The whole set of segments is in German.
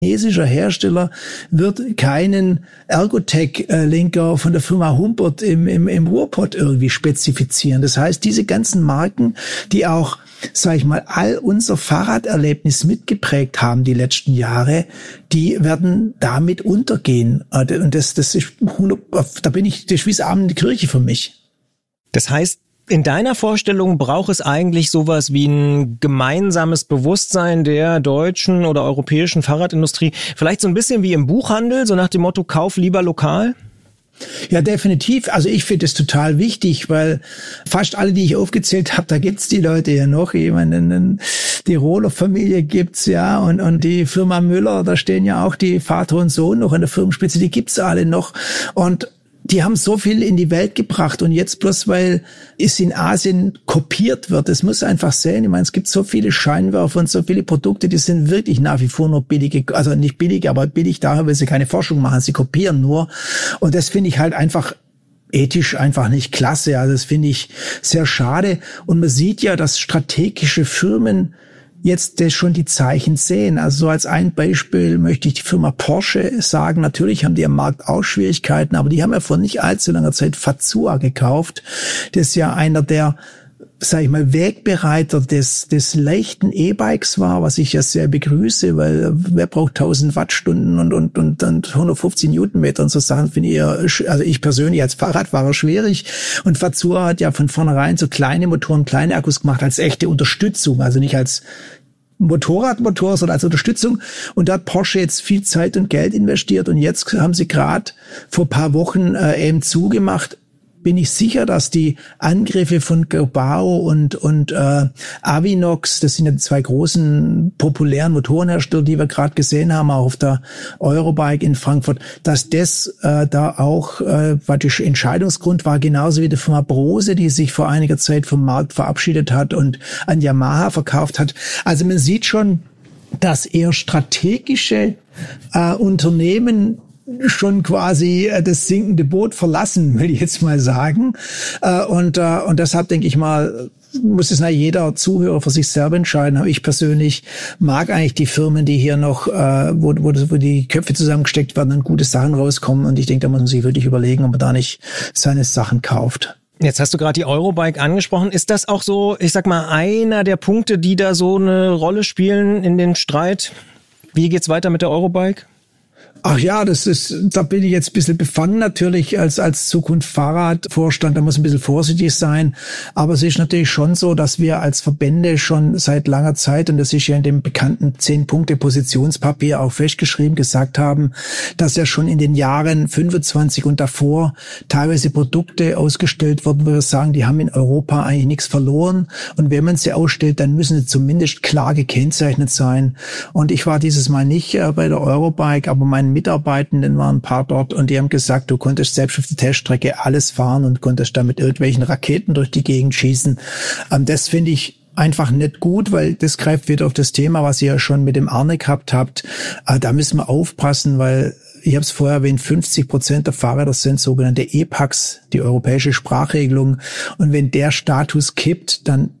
chinesischer Hersteller wird keinen Ergotech-Lenker von der Firma Humbert im Ruhrpott irgendwie spezifizieren. Das heißt, diese ganzen Marken, die auch, sag ich mal, all unser Fahrraderlebnis mitgeprägt haben die letzten Jahre, die werden damit untergehen. Und das ist da bin ich, das ist wie das Abend in die Kirche für mich. Das heißt, in deiner Vorstellung braucht es eigentlich sowas wie ein gemeinsames Bewusstsein der deutschen oder europäischen Fahrradindustrie, vielleicht so ein bisschen wie im Buchhandel, so nach dem Motto, kauf lieber lokal? Ja, definitiv. Also ich finde es total wichtig, weil fast alle, die ich aufgezählt habe, da gibt's die Leute ja noch. Jemanden, die Rohler-Familie gibt's ja und die Firma Müller, da stehen ja auch die Vater und Sohn noch an der Firmenspitze, die gibt's alle noch. Und die haben so viel in die Welt gebracht und jetzt bloß, weil es in Asien kopiert wird, das muss einfach sehen. Ich meine, es gibt so viele Scheinwerfer und so viele Produkte, die sind wirklich nach wie vor nur billige, also nicht billig, aber billig daher, weil sie keine Forschung machen, sie kopieren nur. Und das finde ich halt einfach ethisch einfach nicht klasse. Also das finde ich sehr schade. Und man sieht ja, dass strategische Firmen jetzt schon die Zeichen sehen. Also so als ein Beispiel möchte ich die Firma Porsche sagen. Natürlich haben die am Markt auch Schwierigkeiten, aber die haben ja vor nicht allzu langer Zeit Fazua gekauft. Das ist ja einer der, sag ich mal, Wegbereiter des leichten E-Bikes war, was ich ja sehr begrüße, weil wer braucht 1000 Wattstunden und 150 Newtonmeter und so Sachen finde ich eher, also ich persönlich als Fahrradfahrer schwierig. Und Fazua hat ja von vornherein so kleine Motoren, kleine Akkus gemacht als echte Unterstützung, also nicht als Motorradmotor, sondern als Unterstützung. Und da hat Porsche jetzt viel Zeit und Geld investiert und jetzt haben sie gerade vor ein paar Wochen eben zugemacht. Bin ich sicher, dass die Angriffe von Gobao und Avinox, das sind ja die zwei großen populären Motorenhersteller, die wir gerade gesehen haben, auch auf der Eurobike in Frankfurt, dass das da auch praktisch Entscheidungsgrund war, genauso wie die Firma Brose, die sich vor einiger Zeit vom Markt verabschiedet hat und an Yamaha verkauft hat. Also man sieht schon, dass eher strategische Unternehmen schon quasi das sinkende Boot verlassen, will ich jetzt mal sagen. Und deshalb denke ich mal, muss es jeder Zuhörer für sich selber entscheiden. Aber ich persönlich mag eigentlich die Firmen, die hier noch, wo die Köpfe zusammengesteckt werden und gute Sachen rauskommen. Und ich denke, da muss man sich wirklich überlegen, ob man da nicht seine Sachen kauft. Jetzt hast du gerade die Eurobike angesprochen. Ist das auch so, ich sag mal, einer der Punkte, die da so eine Rolle spielen in den Streit? Wie geht's weiter mit der Eurobike? Ach ja, da bin ich jetzt ein bisschen befangen natürlich als Zukunft Fahrradvorstand, da muss ein bisschen vorsichtig sein. Aber es ist natürlich schon so, dass wir als Verbände schon seit langer Zeit, und das ist ja in dem bekannten 10-Punkte-Positionspapier auch festgeschrieben, gesagt haben, dass ja schon in den Jahren 25 und davor teilweise Produkte ausgestellt wurden, wo wir sagen, die haben in Europa eigentlich nichts verloren. Und wenn man sie ausstellt, dann müssen sie zumindest klar gekennzeichnet sein. Und ich war dieses Mal nicht bei der Eurobike, aber meine Mitarbeitenden waren ein paar dort und die haben gesagt, du konntest selbst auf der Teststrecke alles fahren und konntest da mit irgendwelchen Raketen durch die Gegend schießen. Das finde ich einfach nicht gut, weil das greift wieder auf das Thema, was ihr ja schon mit dem Arne gehabt habt. Da müssen wir aufpassen, weil ich habe es vorher erwähnt, 50% der Fahrräder sind sogenannte E-Packs, die europäische Sprachregelung. Und wenn der Status kippt, dann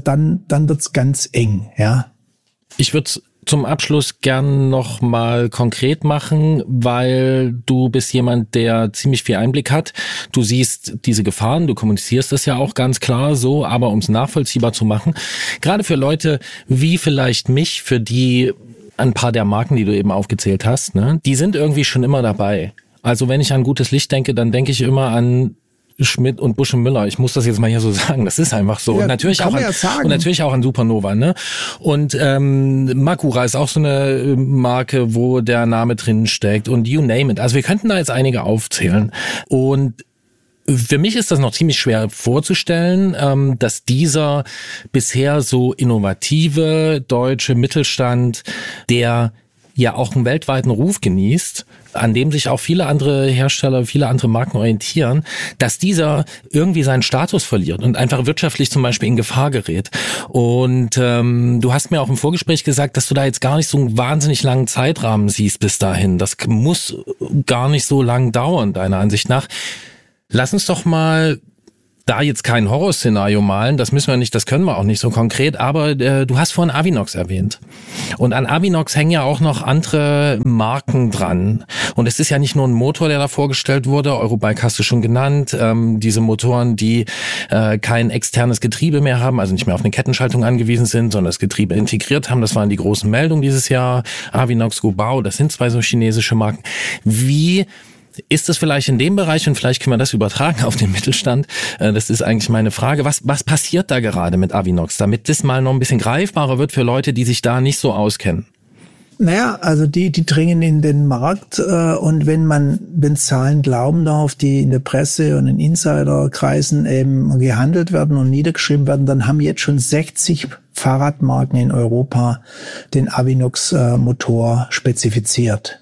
wird's ganz eng, ja. Ich würde zum Abschluss gern noch mal konkret machen, weil du bist jemand, der ziemlich viel Einblick hat. Du siehst diese Gefahren, du kommunizierst das ja auch ganz klar so, aber um es nachvollziehbar zu machen, gerade für Leute wie vielleicht mich, für die ein paar der Marken, die du eben aufgezählt hast, ne, die sind irgendwie schon immer dabei. Also wenn ich an gutes Licht denke, dann denke ich immer an Schmidt und Busch und Müller. Ich muss das jetzt mal hier so sagen. Das ist einfach so. Ja, und natürlich auch an Supernova, ne? Und Makura ist auch so eine Marke, wo der Name drin steckt und you name it. Also wir könnten da jetzt einige aufzählen. Und für mich ist das noch ziemlich schwer vorzustellen, dass dieser bisher so innovative deutsche Mittelstand, der ja auch einen weltweiten Ruf genießt, an dem sich auch viele andere Hersteller, viele andere Marken orientieren, dass dieser irgendwie seinen Status verliert und einfach wirtschaftlich zum Beispiel in Gefahr gerät. Und du hast mir auch im Vorgespräch gesagt, dass du da jetzt gar nicht so einen wahnsinnig langen Zeitrahmen siehst bis dahin. Das muss gar nicht so lang dauern, deiner Ansicht nach. Lass uns doch mal da jetzt kein Horrorszenario malen, das müssen wir nicht, das können wir auch nicht so konkret, aber du hast vorhin Avinox erwähnt. Und an Avinox hängen ja auch noch andere Marken dran. Und es ist ja nicht nur ein Motor, der da vorgestellt wurde, Eurobike hast du schon genannt, diese Motoren, die kein externes Getriebe mehr haben, also nicht mehr auf eine Kettenschaltung angewiesen sind, sondern das Getriebe integriert haben. Das waren die großen Meldungen dieses Jahr. Avinox, Gubao, das sind 2 so chinesische Marken. Wie ist es vielleicht in dem Bereich, und vielleicht können wir das übertragen auf den Mittelstand, das ist eigentlich meine Frage, was passiert da gerade mit Avinox, damit das mal noch ein bisschen greifbarer wird für Leute, die sich da nicht so auskennen? Naja, also die dringen in den Markt und wenn man den Zahlen glauben darf, die in der Presse und in Insiderkreisen eben gehandelt werden und niedergeschrieben werden, dann haben jetzt schon 60 Fahrradmarken in Europa den Avinox-Motor spezifiziert.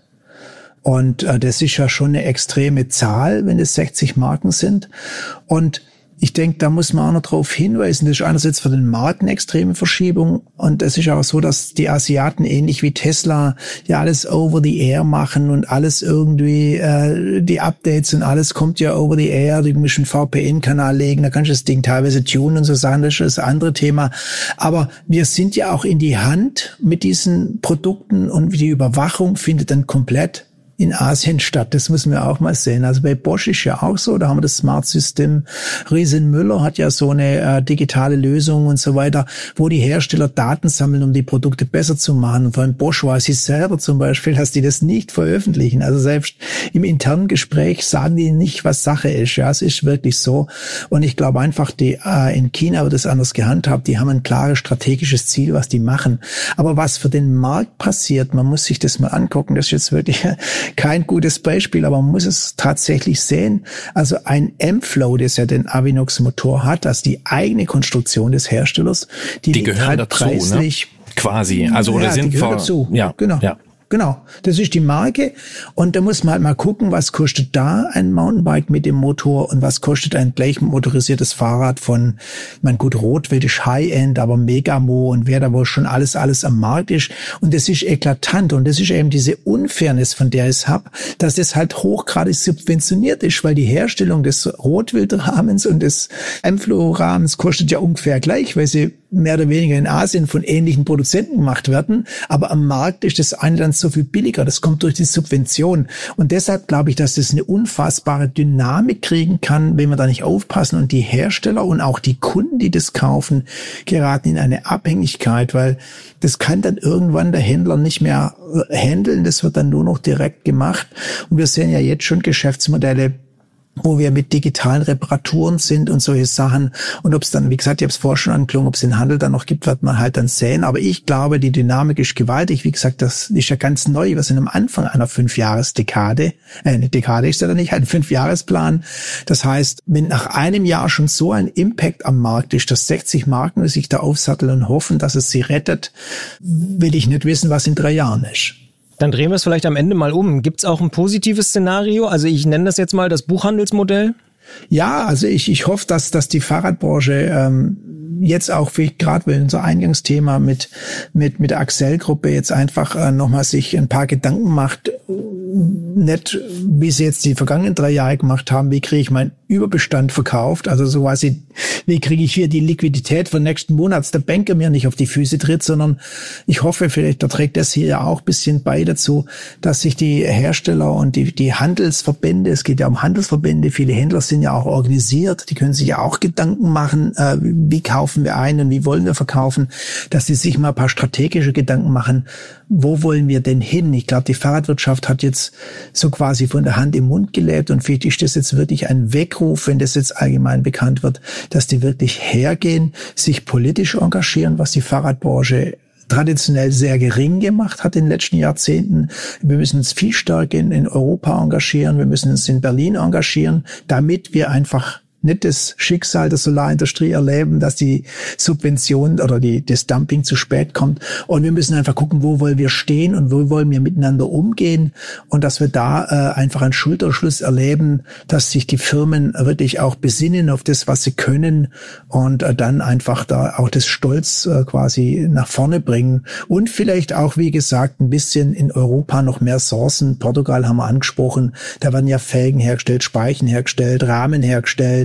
Und das ist ja schon eine extreme Zahl, wenn es 60 Marken sind. Und ich denke, da muss man auch noch darauf hinweisen, das ist einerseits für den Markt eine extreme Verschiebung. Und es ist auch so, dass die Asiaten ähnlich wie Tesla ja alles over the air machen und alles irgendwie, die Updates und alles kommt ja over the air. Die müssen einen VPN-Kanal legen, da kannst du das Ding teilweise tunen und so sagen, das ist das andere Thema. Aber wir sind ja auch in die Hand mit diesen Produkten und die Überwachung findet dann komplett in Asien statt. Das müssen wir auch mal sehen. Also bei Bosch ist ja auch so, da haben wir das Smart System. Riesen Müller hat ja so eine digitale Lösung und so weiter, wo die Hersteller Daten sammeln, um die Produkte besser zu machen. Und von Bosch weiß ich selber zum Beispiel, dass die das nicht veröffentlichen. Also selbst im internen Gespräch sagen die nicht, was Sache ist. Ja, es ist wirklich so. Und ich glaube einfach, die in China wird es anders gehandhabt. Die haben ein klares strategisches Ziel, was die machen. Aber was für den Markt passiert, man muss sich das mal angucken. Das ist jetzt wirklich kein gutes Beispiel, aber man muss es tatsächlich sehen. Also ein M-Flow, das ja den Avinox-Motor hat, also die eigene Konstruktion des Herstellers, die gehören halt dazu, preislich, ne? Quasi. Also oder ja, sind die gehören dazu. Ja, genau. Ja. Genau, das ist die Marke und da muss man halt mal gucken, was kostet da ein Mountainbike mit dem Motor und was kostet ein gleich motorisiertes Fahrrad von, gut, Rotwild ist High-End, aber Megamo und wer da wohl schon alles am Markt ist und das ist eklatant und das ist eben diese Unfairness, von der ich habe, dass das halt hochgradig subventioniert ist, weil die Herstellung des Rotwild-Rahmens und des M-Flow-Rahmens kostet ja ungefähr gleich, weil sie mehr oder weniger in Asien von ähnlichen Produzenten gemacht werden, aber am Markt ist das eine dann so viel billiger. Das kommt durch die Subvention. Und deshalb glaube ich, dass das eine unfassbare Dynamik kriegen kann, wenn wir da nicht aufpassen. Und die Hersteller und auch die Kunden, die das kaufen, geraten in eine Abhängigkeit, weil das kann dann irgendwann der Händler nicht mehr handeln. Das wird dann nur noch direkt gemacht. Und wir sehen ja jetzt schon Geschäftsmodelle, wo wir mit digitalen Reparaturen sind und solche Sachen. Und ob es dann, wie gesagt, ich habe es vorher schon angeklungen, ob es den Handel dann noch gibt, wird man halt dann sehen. Aber ich glaube, die Dynamik ist gewaltig. Wie gesagt, das ist ja ganz neu. Wir sind am Anfang einer 5-Jahres-Dekade. Eine Dekade ist ja dann nicht, ein 5-Jahres-Plan. Das heißt, wenn nach einem Jahr schon so ein Impact am Markt ist, dass 60 Marken sich da aufsatteln und hoffen, dass es sie rettet, will ich nicht wissen, was in 3 Jahren ist. Dann drehen wir es vielleicht am Ende mal um. Gibt es auch ein positives Szenario? Also ich nenne das jetzt mal das Buchhandelsmodell. Ja, also ich hoffe, dass die Fahrradbranche jetzt auch, gerade weil unser Eingangsthema mit der Axel-Gruppe jetzt einfach nochmal sich ein paar Gedanken macht, nicht wie sie jetzt die vergangenen 3 Jahre gemacht haben, wie kriege ich meinen Überbestand verkauft, also so quasi, wie kriege ich hier die Liquidität von nächsten Monat, dass der Banker mir nicht auf die Füße tritt, sondern ich hoffe, vielleicht da trägt das hier ja auch ein bisschen bei dazu, dass sich die Hersteller und die Handelsverbände, es geht ja um Handelsverbände, viele Händler sind ja auch organisiert, die können sich ja auch Gedanken machen, wie kaufen wir ein und wie wollen wir verkaufen, dass sie sich mal ein paar strategische Gedanken machen, wo wollen wir denn hin? Ich glaube, die Fahrradwirtschaft hat jetzt so quasi von der Hand im Mund gelebt und vielleicht ist das jetzt wirklich ein Weckruf, wenn das jetzt allgemein bekannt wird, dass die wirklich hergehen, sich politisch engagieren, was die Fahrradbranche traditionell sehr gering gemacht hat in den letzten Jahrzehnten. Wir müssen uns viel stärker in Europa engagieren, wir müssen uns in Berlin engagieren, damit wir einfach nicht das Schicksal der Solarindustrie erleben, dass die Subvention oder das Dumping zu spät kommt. Und wir müssen einfach gucken, wo wollen wir stehen und wo wollen wir miteinander umgehen und dass wir da einfach einen Schulterschluss erleben, dass sich die Firmen wirklich auch besinnen auf das, was sie können und dann einfach da auch das Stolz quasi nach vorne bringen und vielleicht auch, wie gesagt, ein bisschen in Europa noch mehr sourcen. Portugal haben wir angesprochen, da werden ja Felgen hergestellt, Speichen hergestellt, Rahmen hergestellt,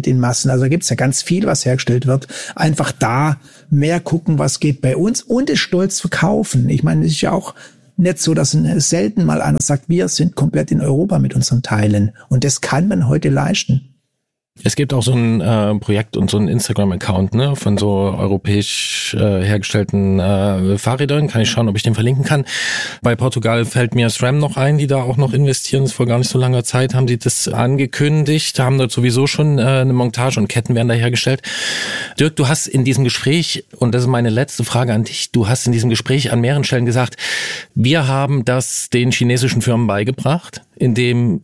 in Massen. Also da gibt's ja ganz viel, was hergestellt wird. Einfach da mehr gucken, was geht bei uns und es stolz verkaufen. Ich meine, es ist ja auch nicht so, dass selten mal einer sagt, wir sind komplett in Europa mit unseren Teilen. Und das kann man heute leisten. Es gibt auch so ein Projekt und so ein Instagram-Account, ne, von so europäisch hergestellten Fahrrädern. Kann ich schauen, ob ich den verlinken kann. Bei Portugal fällt mir SRAM noch ein, die da auch noch investieren. Vor gar nicht so langer Zeit haben die das angekündigt. Haben dort sowieso schon eine Montage und Ketten werden da hergestellt. Dirk, du hast in diesem Gespräch, und das ist meine letzte Frage an dich, du hast in diesem Gespräch an mehreren Stellen gesagt, wir haben das den chinesischen Firmen beigebracht, indem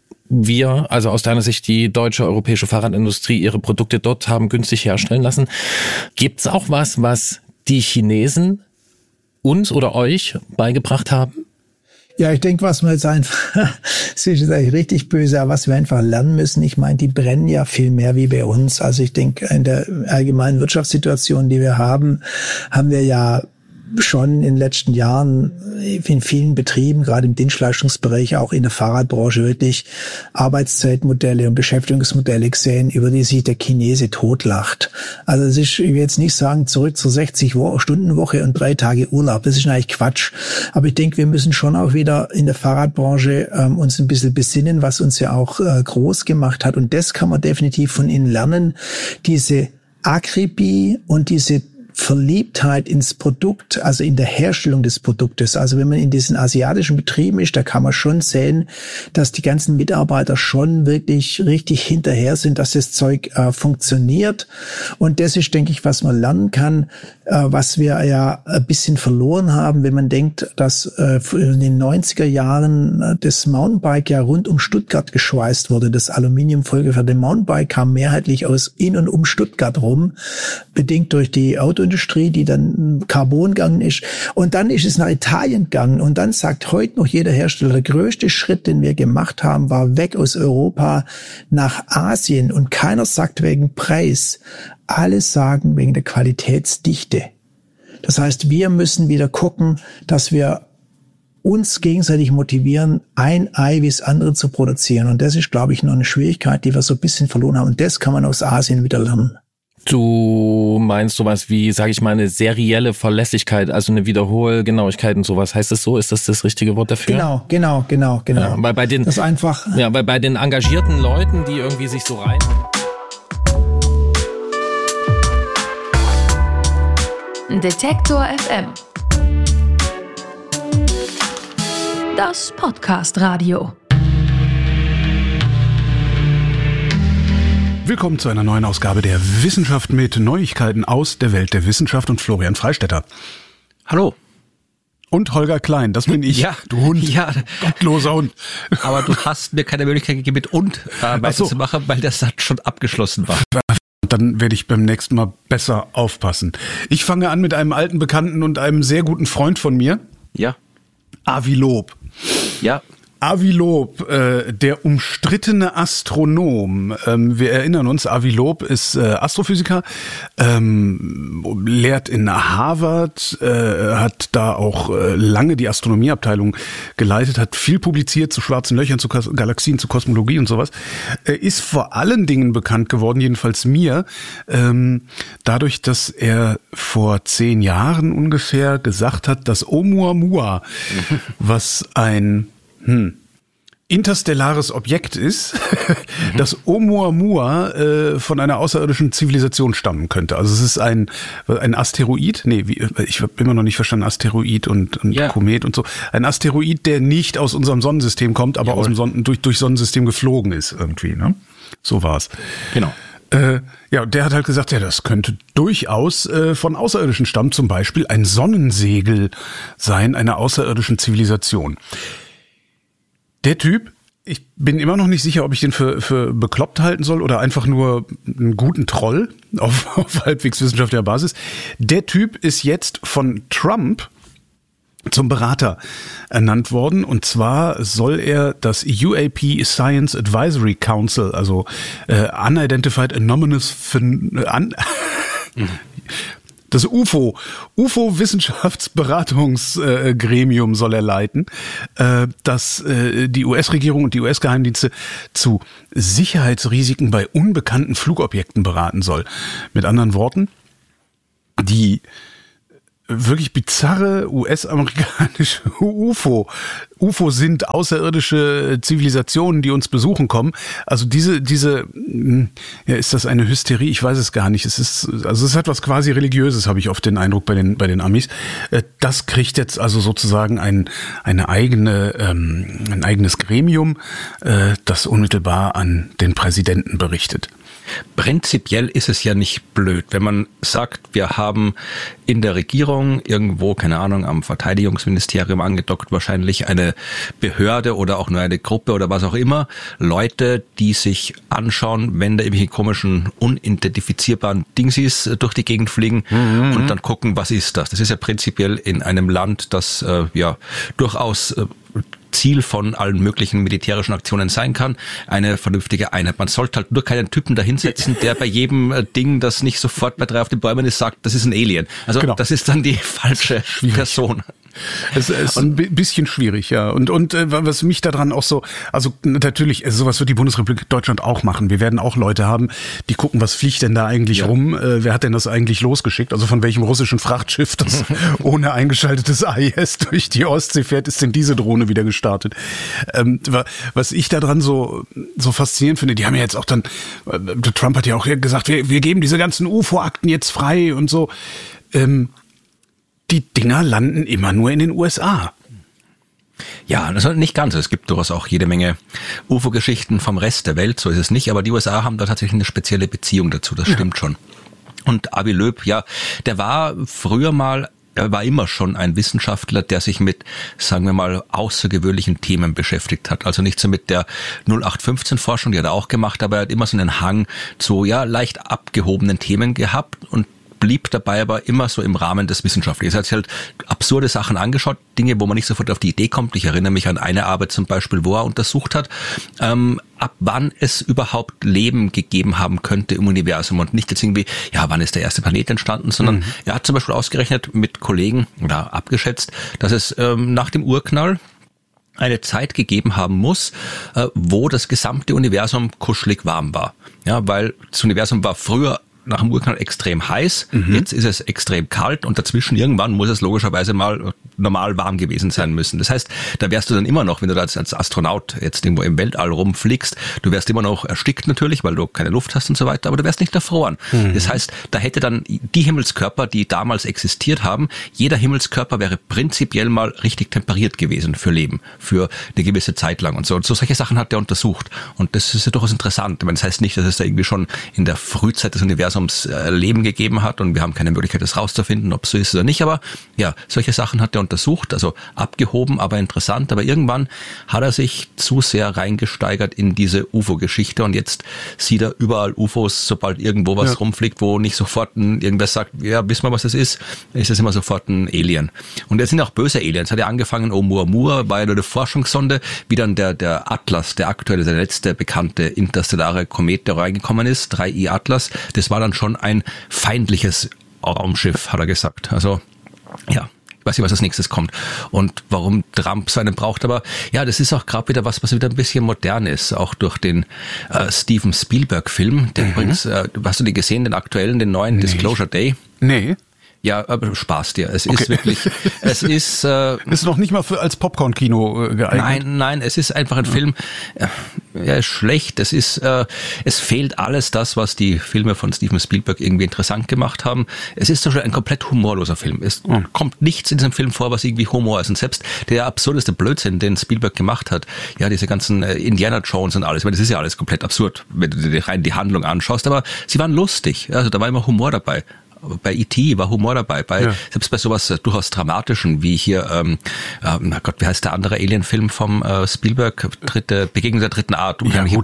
wir, also aus deiner Sicht, die deutsche, europäische Fahrradindustrie ihre Produkte dort haben günstig herstellen lassen. Gibt's auch was die Chinesen uns oder euch beigebracht haben? Ja, ich denke, was wir jetzt einfach, das ist jetzt eigentlich richtig böse, aber was wir einfach lernen müssen, ich meine, die brennen ja viel mehr wie bei uns. Also ich denke, in der allgemeinen Wirtschaftssituation, die wir haben wir ja schon in den letzten Jahren in vielen Betrieben, gerade im Dienstleistungsbereich, auch in der Fahrradbranche, wirklich Arbeitszeitmodelle und Beschäftigungsmodelle gesehen, über die sich der Chinese totlacht. Also es ist, ich will jetzt nicht sagen, zurück zur 60-Stunden-Woche und 3 Tage Urlaub. Das ist eigentlich Quatsch. Aber ich denke, wir müssen schon auch wieder in der Fahrradbranche uns ein bisschen besinnen, was uns ja auch groß gemacht hat. Und das kann man definitiv von ihnen lernen. Diese Akribie und diese Verliebtheit ins Produkt, also in der Herstellung des Produktes. Also wenn man in diesen asiatischen Betrieben ist, da kann man schon sehen, dass die ganzen Mitarbeiter schon wirklich richtig hinterher sind, dass das Zeug funktioniert. Und das ist, denke ich, was man lernen kann, was wir ja ein bisschen verloren haben, wenn man denkt, dass in den 90er Jahren das Mountainbike ja rund um Stuttgart geschweißt wurde. Das aluminiumvollgefärbte Mountainbike kam mehrheitlich aus in und um Stuttgart rum, bedingt durch die Autoindustrie, die dann Carbon gegangen ist. Und dann ist es nach Italien gegangen. Und dann sagt heute noch jeder Hersteller, der größte Schritt, den wir gemacht haben, war weg aus Europa nach Asien. Und keiner sagt wegen Preis. Alle sagen wegen der Qualitätsdichte. Das heißt, wir müssen wieder gucken, dass wir uns gegenseitig motivieren, ein Ei wie das andere zu produzieren. Und das ist, glaube ich, noch eine Schwierigkeit, die wir so ein bisschen verloren haben. Und das kann man aus Asien wieder lernen. Du meinst sowas wie, sage ich mal, eine serielle Verlässlichkeit, also eine Wiederholgenauigkeit und sowas. Heißt das so? Ist das richtige Wort dafür? Genau. Ja, weil bei den, das ist einfach. Ja, weil bei den engagierten Leuten, die irgendwie sich so rein. Detektor FM. Das Podcast-Radio. Willkommen zu einer neuen Ausgabe der Wissenschaft mit Neuigkeiten aus der Welt der Wissenschaft und Florian Freistetter. Hallo. Und Holger Klein, das bin ich. Ja, du Hund. Ja. Gottloser Hund. Aber du hast mir keine Möglichkeit gegeben, mit und weiterzumachen, weil der Satz schon abgeschlossen war. Dann werde ich beim nächsten Mal besser aufpassen. Ich fange an mit einem alten Bekannten und einem sehr guten Freund von mir. Ja. Avi Lob. Ja. Avi Lob, der umstrittene Astronom. Wir erinnern uns, Avi Lob ist Astrophysiker, lehrt in Harvard, hat da auch lange die Astronomieabteilung geleitet, hat viel publiziert zu schwarzen Löchern, zu Galaxien, zu Kosmologie und sowas. Ist vor allen Dingen bekannt geworden, jedenfalls mir, dadurch, dass er vor 10 Jahren ungefähr gesagt hat, dass Oumuamua, was ein interstellares Objekt ist, das Oumuamua von einer außerirdischen Zivilisation stammen könnte. Also es ist ein Asteroid, ich habe immer noch nicht verstanden, Asteroid und ja. Komet und so. Ein Asteroid, der nicht aus unserem Sonnensystem kommt, aber aus dem durch Sonnensystem geflogen ist irgendwie. Ne? So war's. Genau. Ja, der hat halt gesagt, ja, das könnte durchaus von Außerirdischen stammen, zum Beispiel ein Sonnensegel sein, einer außerirdischen Zivilisation. Der Typ, ich bin immer noch nicht sicher, ob ich den für bekloppt halten soll oder einfach nur einen guten Troll auf halbwegs wissenschaftlicher Basis. Der Typ ist jetzt von Trump zum Berater ernannt worden, und zwar soll er das UAP Science Advisory Council, also Unidentified Anomalous Das UFO-Wissenschaftsberatungsgremium soll er leiten, das die US-Regierung und die US-Geheimdienste zu Sicherheitsrisiken bei unbekannten Flugobjekten beraten soll. Mit anderen Worten, die wirklich bizarre US-amerikanische UFO sind außerirdische Zivilisationen, die uns besuchen kommen. Also diese, ja, ist das eine Hysterie? Ich weiß es gar nicht. Es hat was quasi Religiöses, habe ich oft den Eindruck bei den Amis. Das kriegt jetzt also sozusagen ein eigenes Gremium, das unmittelbar an den Präsidenten berichtet. Prinzipiell ist es ja nicht blöd, wenn man sagt, wir haben in der Regierung irgendwo, keine Ahnung, am Verteidigungsministerium angedockt wahrscheinlich eine Behörde oder auch nur eine Gruppe oder was auch immer, Leute, die sich anschauen, wenn da irgendwelche komischen, unidentifizierbaren Dingsies durch die Gegend fliegen und dann gucken, was ist das? Das ist ja prinzipiell in einem Land, das durchaus Ziel von allen möglichen militärischen Aktionen sein kann, eine vernünftige Einheit. Man sollte halt nur keinen Typen dahinsetzen, der bei jedem Ding, das nicht sofort bei 3 auf den Bäumen ist, sagt, das ist ein Alien. Also genau. Das ist dann die falsche Person. Es ist ein bisschen schwierig, ja. Und was mich daran auch so, also natürlich, sowas wird die Bundesrepublik Deutschland auch machen. Wir werden auch Leute haben, die gucken, was fliegt denn da eigentlich rum? Wer hat denn das eigentlich losgeschickt? Also von welchem russischen Frachtschiff, das ohne eingeschaltetes AIS durch die Ostsee fährt, ist denn diese Drohne wieder gestartet? Was ich daran so faszinierend finde, die haben ja jetzt auch dann, Trump hat ja auch gesagt, wir geben diese ganzen UFO-Akten jetzt frei und so. Die Dinger landen immer nur in den USA. Ja, das ist nicht ganz. Es gibt durchaus auch jede Menge UFO-Geschichten vom Rest der Welt, so ist es nicht. Aber die USA haben da tatsächlich eine spezielle Beziehung dazu, das stimmt schon. Und Avi Loeb, ja, der war immer schon ein Wissenschaftler, der sich mit, sagen wir mal, außergewöhnlichen Themen beschäftigt hat. Also nicht so mit der 0815-Forschung, die hat er auch gemacht, aber er hat immer so einen Hang zu, leicht abgehobenen Themen gehabt und blieb dabei aber immer so im Rahmen des Wissenschaftlichen. Er hat sich halt absurde Sachen angeschaut, Dinge, wo man nicht sofort auf die Idee kommt. Ich erinnere mich an eine Arbeit zum Beispiel, wo er untersucht hat, ab wann es überhaupt Leben gegeben haben könnte im Universum und nicht jetzt irgendwie, wann ist der erste Planet entstanden, sondern er hat zum Beispiel ausgerechnet mit Kollegen oder abgeschätzt, dass es nach dem Urknall eine Zeit gegeben haben muss, wo das gesamte Universum kuschelig warm war. Ja, weil das Universum war früher nach dem Urknall extrem heiß, jetzt ist es extrem kalt und dazwischen irgendwann muss es logischerweise mal normal warm gewesen sein müssen. Das heißt, da wärst du dann immer noch, wenn du da als Astronaut jetzt irgendwo im Weltall rumfliegst, du wärst immer noch erstickt natürlich, weil du keine Luft hast und so weiter, aber du wärst nicht erfroren. Das heißt, da hätte dann die Himmelskörper, die damals existiert haben, jeder Himmelskörper wäre prinzipiell mal richtig temperiert gewesen für Leben, für eine gewisse Zeit lang und so. Und so solche Sachen hat er untersucht. Und das ist ja durchaus interessant. Ich meine, das heißt nicht, dass es da irgendwie schon in der Frühzeit des Universums Leben gegeben hat und wir haben keine Möglichkeit, das rauszufinden, ob es so ist oder nicht. Aber ja, solche Sachen hat er untersucht, also abgehoben, aber interessant. Aber irgendwann hat er sich zu sehr reingesteigert in diese UFO-Geschichte und jetzt sieht er überall UFOs, sobald irgendwo was rumfliegt, wo nicht sofort irgendwer sagt, wissen wir, was das ist es immer sofort ein Alien. Und jetzt sind auch böse Aliens. Hat ja angefangen, Oumuamua war ja nur eine Forschungssonde, wie dann der Atlas, der aktuelle, der letzte bekannte interstellare Komet, der reingekommen ist, 3I Atlas, das war dann schon ein feindliches Raumschiff, hat er gesagt. Also, ich weiß nicht, was als nächstes kommt und warum Trump so einen braucht, aber das ist auch gerade wieder was wieder ein bisschen modern ist, auch durch den Steven Spielberg-Film, den übrigens, hast du den gesehen, den aktuellen, den neuen Disclosure Day? Nee. Ja, aber Spaß dir. Es ist wirklich, es ist... ist noch nicht mal als Popcorn-Kino geeignet? Nein, es ist einfach ein Film, ist schlecht. Es fehlt alles das, was die Filme von Steven Spielberg irgendwie interessant gemacht haben. Es ist zum Beispiel ein komplett humorloser Film. Es kommt nichts in diesem Film vor, was irgendwie Humor ist. Und selbst der absurdeste Blödsinn, den Spielberg gemacht hat, diese ganzen Indiana Jones und alles, ich meine, das ist ja alles komplett absurd, wenn du dir rein die Handlung anschaust, aber sie waren lustig. Also da war immer Humor dabei. Bei E.T. war Humor dabei, selbst bei sowas durchaus Dramatischen, wie hier, wie heißt der andere Alien-Film vom Spielberg? Begegnung der dritten Art.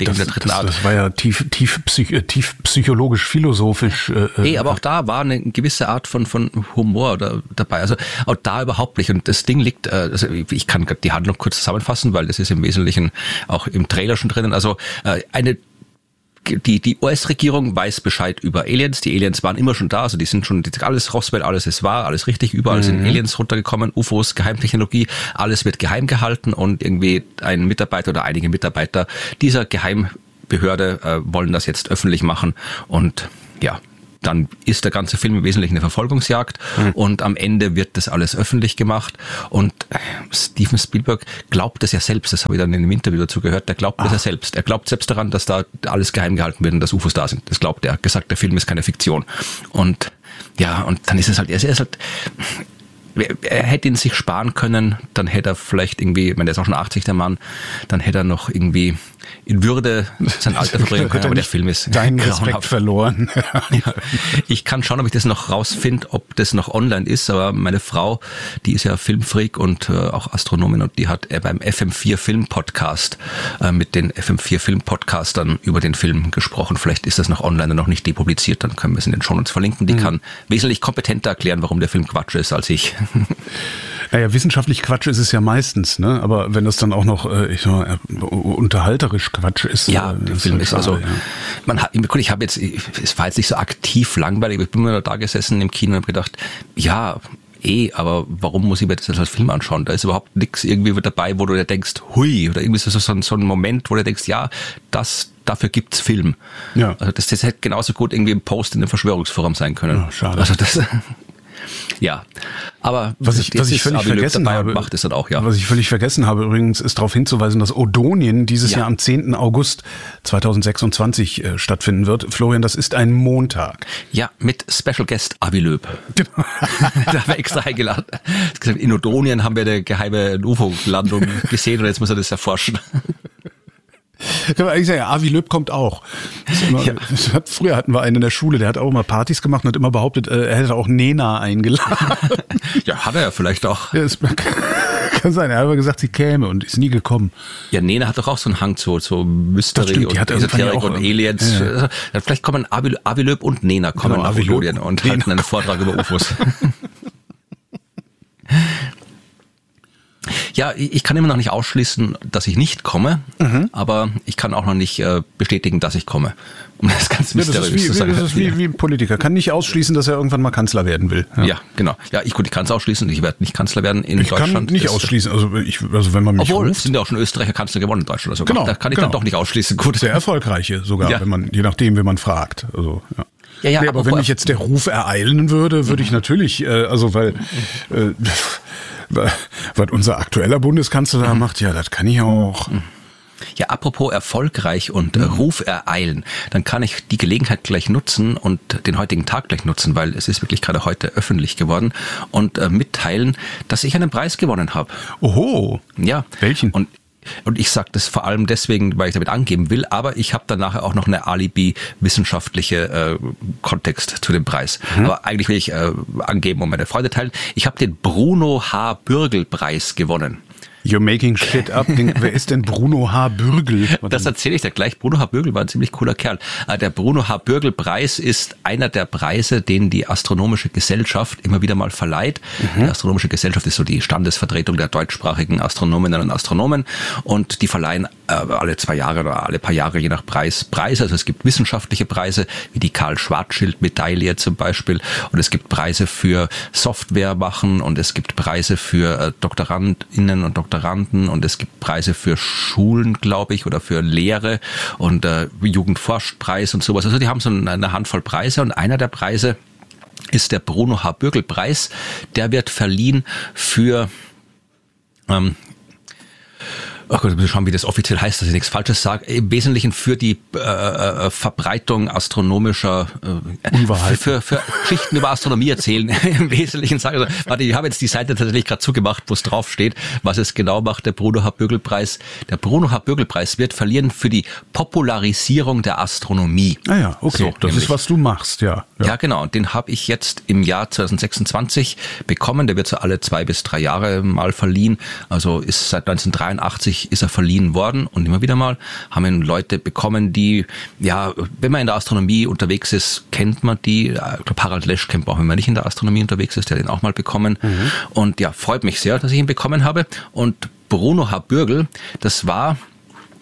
Das war ja tief psychologisch, philosophisch. Aber auch da war eine gewisse Art von Humor dabei. Also auch da überhaupt nicht. Und das Ding liegt, ich kann die Handlung kurz zusammenfassen, weil das ist im Wesentlichen auch im Trailer schon drinnen. Also eine die US-Regierung weiß Bescheid über Aliens. Die Aliens waren immer schon da, also die sind schon alles Roswell, alles ist wahr, alles richtig. Überall sind Aliens runtergekommen, UFOs, Geheimtechnologie, alles wird geheim gehalten und irgendwie ein Mitarbeiter oder einige Mitarbeiter dieser Geheimbehörde wollen das jetzt öffentlich machen und ja. Dann ist der ganze Film im Wesentlichen eine Verfolgungsjagd und am Ende wird das alles öffentlich gemacht und Steven Spielberg glaubt es ja selbst, das habe ich dann in einem Interview dazu gehört, der glaubt es ja selbst. Er glaubt selbst daran, dass da alles geheim gehalten wird und dass UFOs da sind. Das glaubt er. Er hat gesagt, der Film ist keine Fiktion. Und ja, und dann ist es halt, er hätte ihn sich sparen können, dann hätte er vielleicht irgendwie, ich meine, der ist auch schon 80, der Mann, dann hätte er noch irgendwie in Würde sein Alter verbringen können, aber der Film ist deinen Respekt verloren. Ja, ich kann schauen, ob ich das noch rausfinde, ob das noch online ist, aber meine Frau, die ist ja Filmfreak und auch Astronomin und die hat beim FM4 Film Podcast mit den FM4 Film Podcastern über den Film gesprochen. Vielleicht ist das noch online und noch nicht depubliziert, dann können wir es in den Shownotes verlinken. Die kann wesentlich kompetenter erklären, warum der Film Quatsch ist, als ich. Naja, wissenschaftlich Quatsch ist es ja meistens, ne? Aber wenn das dann auch noch unterhalterisch Quatsch ist. Ja, der Film ist also, ja. Ich habe jetzt, es war jetzt nicht so aktiv langweilig, ich bin mir da gesessen im Kino und habe gedacht, ja, aber warum muss ich mir das als Film anschauen? Da ist überhaupt nichts irgendwie dabei, wo du dir denkst, hui, oder irgendwie so ein Moment, wo du denkst, ja, dafür gibt's Film. Ja. Also das hätte genauso gut irgendwie ein Post in einem Verschwörungsforum sein können. Ja, schade. Also das, ja, aber was ich völlig vergessen habe, macht es dann auch, ja. Was ich völlig vergessen habe übrigens, ist darauf hinzuweisen, dass Odonien dieses Jahr am 10. August 2026 stattfinden wird. Florian, das ist ein Montag. Ja, mit Special Guest Avi Löb. Da haben wir extra eingeladen. In Odonien haben wir eine geheime UFO-Landung gesehen und jetzt muss er das erforschen. Kann man eigentlich sagen, Avi Löb kommt auch. Früher hatten wir einen in der Schule, der hat auch immer Partys gemacht und hat immer behauptet, er hätte auch Nena eingeladen. Ja, hat er ja vielleicht auch. Ja, kann sein, er hat aber gesagt, sie käme und ist nie gekommen. Ja, Nena hat doch auch so einen Hang zu Mystery und Esoterik und Aliens. Ja. Vielleicht kommen Avi Löb und Nena kommen nach Odonien und halten einen Vortrag über UFOs. Ja, ich kann immer noch nicht ausschließen, dass ich nicht komme, aber ich kann auch noch nicht bestätigen, dass ich komme. Um das ganz mysteriös zu sagen. Das ist wie ein Politiker. Kann nicht ausschließen, dass er irgendwann mal Kanzler werden will. Ja, genau. Ja, ich kann es ausschließen. Ich werde nicht Kanzler werden in Deutschland. Ich kann nicht ausschließen. Also wenn man mich ruft. Es sind ja auch schon Österreicher Kanzler gewonnen in Deutschland. Also genau, da kann ich dann doch nicht ausschließen. Gut. Sehr erfolgreiche sogar, ja. je nachdem, wenn man fragt. Also, ja. Ja, aber wenn mich jetzt der Ruf ereilen würde, würde ich natürlich, weil was unser aktueller Bundeskanzler da macht, ja, das kann ich auch. Ja, apropos erfolgreich und Ruf ereilen, dann kann ich die Gelegenheit gleich nutzen und den heutigen Tag gleich nutzen, weil es ist wirklich gerade heute öffentlich geworden und mitteilen, dass ich einen Preis gewonnen habe. Oho. Ja. Welchen? Und ich sage das vor allem deswegen, weil ich damit angeben will, aber ich habe dann nachher auch noch eine Alibi-wissenschaftliche Kontext zu dem Preis. Aber eigentlich will ich angeben und meine Freude teilen. Ich habe den Bruno H. Bürgel-Preis gewonnen. You're making shit up. Wer ist denn Bruno H. Bürgel? Das erzähle ich dir gleich. Bruno H. Bürgel war ein ziemlich cooler Kerl. Der Bruno H. Bürgel-Preis ist einer der Preise, den die Astronomische Gesellschaft immer wieder mal verleiht. Die Astronomische Gesellschaft ist so die Standesvertretung der deutschsprachigen Astronominnen und Astronomen und die verleihen alle 2 Jahre oder alle paar Jahre je nach Preis Preise. Also es gibt wissenschaftliche Preise, wie die Karl-Schwarzschild-Medaille zum Beispiel, und es gibt Preise für Software machen und es gibt Preise für DoktorandInnen und Doktoranden und es gibt Preise für Schulen, glaube ich, oder für Lehre und Jugendforschpreis und sowas. Also die haben so eine Handvoll Preise und einer der Preise ist der Bruno H. Bürgel-Preis. Der wird verliehen für Ach Gott, ich muss schauen, wie das offiziell heißt, dass ich nichts Falsches sage. Im Wesentlichen für die Verbreitung astronomischer Unwahrheit. Für Geschichten über Astronomie erzählen. Im Wesentlichen sage ich, warte, ich habe jetzt die Seite tatsächlich gerade zugemacht, wo es drauf steht, was es genau macht, der Bruno H. Bürgel-Preis. Der Bruno H. Bürgel-Preis wird verliehen für die Popularisierung der Astronomie. Ah ja, okay. So, das nämlich ist, was du machst, ja. Ja, genau. Und den habe ich jetzt im Jahr 2026 bekommen. Der wird so alle 2 bis 3 Jahre mal verliehen. Also ist seit 1983 ist er verliehen worden und immer wieder mal haben ihn Leute bekommen, die, ja, wenn man in der Astronomie unterwegs ist, kennt man die. Harald Lesch kennt man auch, wenn man nicht in der Astronomie unterwegs ist, der hat den auch mal bekommen. Und ja, freut mich sehr, dass ich ihn bekommen habe. Und Bruno H. Bürgel, das war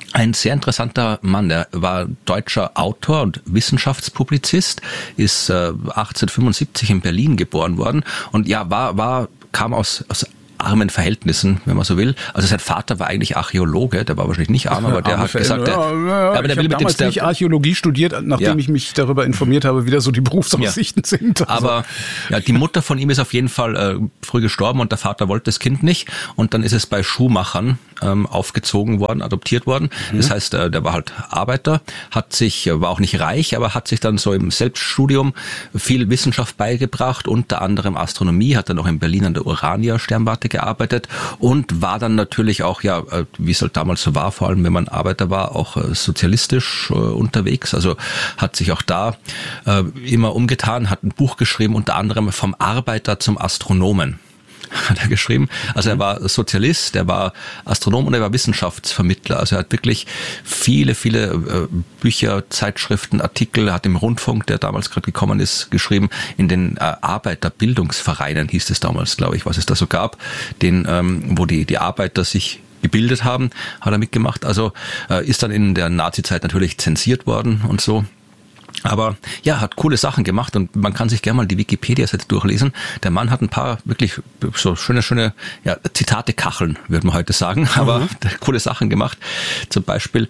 Ein sehr interessanter Mann, der war deutscher Autor und Wissenschaftspublizist, ist 1875 in Berlin geboren worden und ja, kam aus armen Verhältnissen, wenn man so will. Also sein Vater war eigentlich Archäologe, der war wahrscheinlich nicht arm, aber der hat gesagt, aber der will damals nicht Archäologie studiert, nachdem ich mich darüber informiert habe, wie da so die Berufsaussichten sind. Also. Aber ja, die Mutter von ihm ist auf jeden Fall früh gestorben und der Vater wollte das Kind nicht und dann ist es bei Schuhmachern aufgezogen worden, adoptiert worden. Das heißt, der war halt Arbeiter, war auch nicht reich, aber hat sich dann so im Selbststudium viel Wissenschaft beigebracht, unter anderem Astronomie, hat dann auch in Berlin an der Urania-Sternwarte gearbeitet und war dann natürlich auch, ja, wie es halt damals so war, vor allem wenn man Arbeiter war, auch sozialistisch unterwegs. Also hat sich auch da immer umgetan, hat ein Buch geschrieben, unter anderem Vom Arbeiter zum Astronomen. Hat er geschrieben. Also er war Sozialist, er war Astronom und er war Wissenschaftsvermittler. Also er hat wirklich viele Bücher, Zeitschriften, Artikel, hat im Rundfunk, der damals gerade gekommen ist, geschrieben, in den Arbeiterbildungsvereinen hieß es damals, glaube ich, was es da so gab, wo die Arbeiter sich gebildet haben, hat er mitgemacht. Also ist dann in der Nazizeit natürlich zensiert worden und so. Aber ja, hat coole Sachen gemacht und man kann sich gerne mal die Wikipedia-Seite durchlesen. Der Mann hat ein paar wirklich so schöne Zitate-Kacheln, würde man heute sagen, aber coole Sachen gemacht. Zum Beispiel,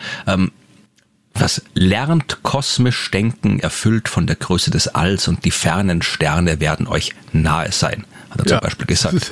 was lernt kosmisch denken, erfüllt von der Größe des Alls und die fernen Sterne werden euch nahe sein. Hat er zum Beispiel gesagt.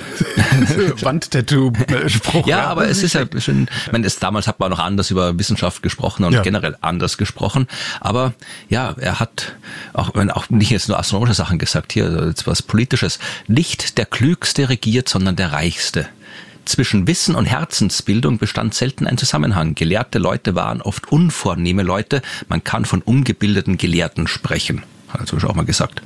Wandtattoo-Spruch. Ja, aber es ist ja schön, ich meine, damals hat man noch anders über Wissenschaft gesprochen und generell anders gesprochen. Aber ja, er hat auch nicht jetzt nur astronomische Sachen gesagt, hier jetzt was Politisches. Nicht der Klügste regiert, sondern der Reichste. Zwischen Wissen und Herzensbildung bestand selten ein Zusammenhang. Gelehrte Leute waren oft unvornehme Leute. Man kann von ungebildeten Gelehrten sprechen. Hat er zum Beispiel auch mal gesagt.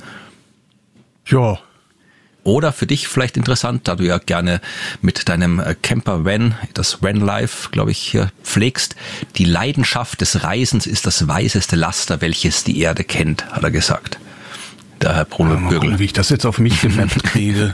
Ja. Oder für dich vielleicht interessant, da du ja gerne mit deinem Camper-Van, das Vanlife, glaube ich, hier pflegst. Die Leidenschaft des Reisens ist das weiseste Laster, welches die Erde kennt, hat er gesagt. Der Herr Bruno Bürgel. Mal gucken, wie ich das jetzt auf mich gemappt kriege.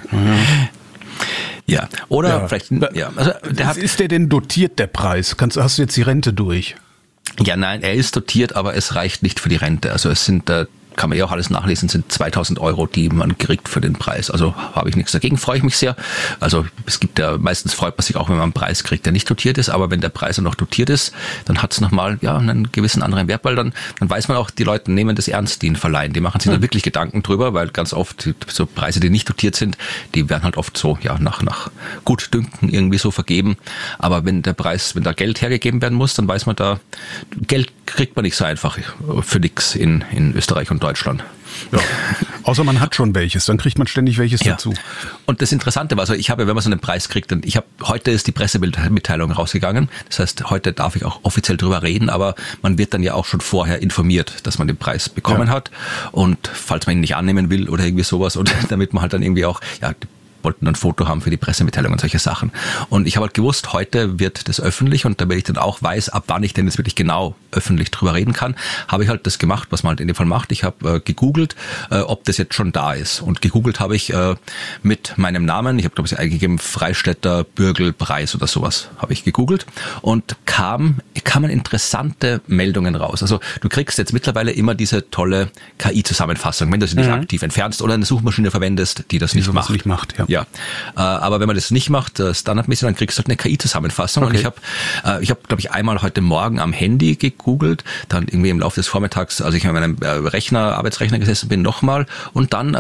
Ja, oder vielleicht, also ist der denn dotiert, der Preis? Hast du jetzt die Rente durch? Ja, nein, er ist dotiert, aber es reicht nicht für die Rente. Also es sind, kann man ja auch alles nachlesen, sind 2.000 €, die man kriegt für den Preis. Also habe ich nichts dagegen, freue ich mich sehr. Also es gibt ja, meistens freut man sich auch, wenn man einen Preis kriegt, der nicht dotiert ist, aber wenn der Preis dann noch dotiert ist, dann hat es nochmal einen gewissen anderen Wert, weil dann weiß man auch, die Leute nehmen das ernst, die ihn verleihen. Die machen sich da wirklich Gedanken drüber, weil ganz oft so Preise, die nicht dotiert sind, die werden halt oft so nach Gutdünken irgendwie so vergeben. Aber wenn da Geld hergegeben werden muss, dann weiß man da, Geld kriegt man nicht so einfach für nichts in Österreich und Deutschland. Ja. Außer man hat schon welches, dann kriegt man ständig welches dazu. Und das Interessante war, also wenn man so einen Preis kriegt, und heute ist die Pressemitteilung rausgegangen, das heißt, heute darf ich auch offiziell drüber reden, aber man wird dann ja auch schon vorher informiert, dass man den Preis bekommen hat und falls man ihn nicht annehmen will oder irgendwie sowas und damit man halt dann irgendwie auch, wollten ein Foto haben für die Pressemitteilung und solche Sachen. Und ich habe halt gewusst, heute wird das öffentlich und damit ich dann auch weiß, ab wann ich denn jetzt wirklich genau öffentlich drüber reden kann, habe ich halt das gemacht, was man halt in dem Fall macht. Ich habe gegoogelt, ob das jetzt schon da ist. Und gegoogelt habe ich mit meinem Namen, ich habe glaube ich eingegeben, Freistädter Bürgelpreis oder sowas, habe ich gegoogelt und kamen interessante Meldungen raus. Also du kriegst jetzt mittlerweile immer diese tolle KI-Zusammenfassung, wenn du sie nicht aktiv entfernst oder eine Suchmaschine verwendest, die das nicht macht. Ja, aber wenn man das nicht macht, standardmäßig, dann kriegst du halt eine KI-Zusammenfassung. Okay. Und ich habe, glaube ich, einmal heute Morgen am Handy gegoogelt, dann irgendwie im Laufe des Vormittags, als ich an meinem Arbeitsrechner gesessen bin, nochmal. Und dann,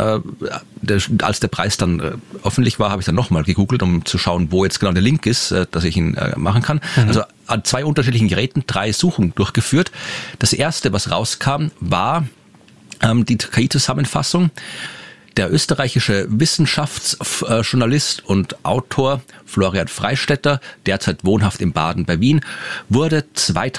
als der Preis dann öffentlich war, habe ich dann nochmal gegoogelt, um zu schauen, wo jetzt genau der Link ist, dass ich ihn machen kann. Also an 2 unterschiedlichen Geräten 3 Suchen durchgeführt. Das erste, was rauskam, war die KI-Zusammenfassung. Der österreichische Wissenschaftsjournalist und Autor Florian Freistädter, derzeit wohnhaft in Baden bei Wien, wurde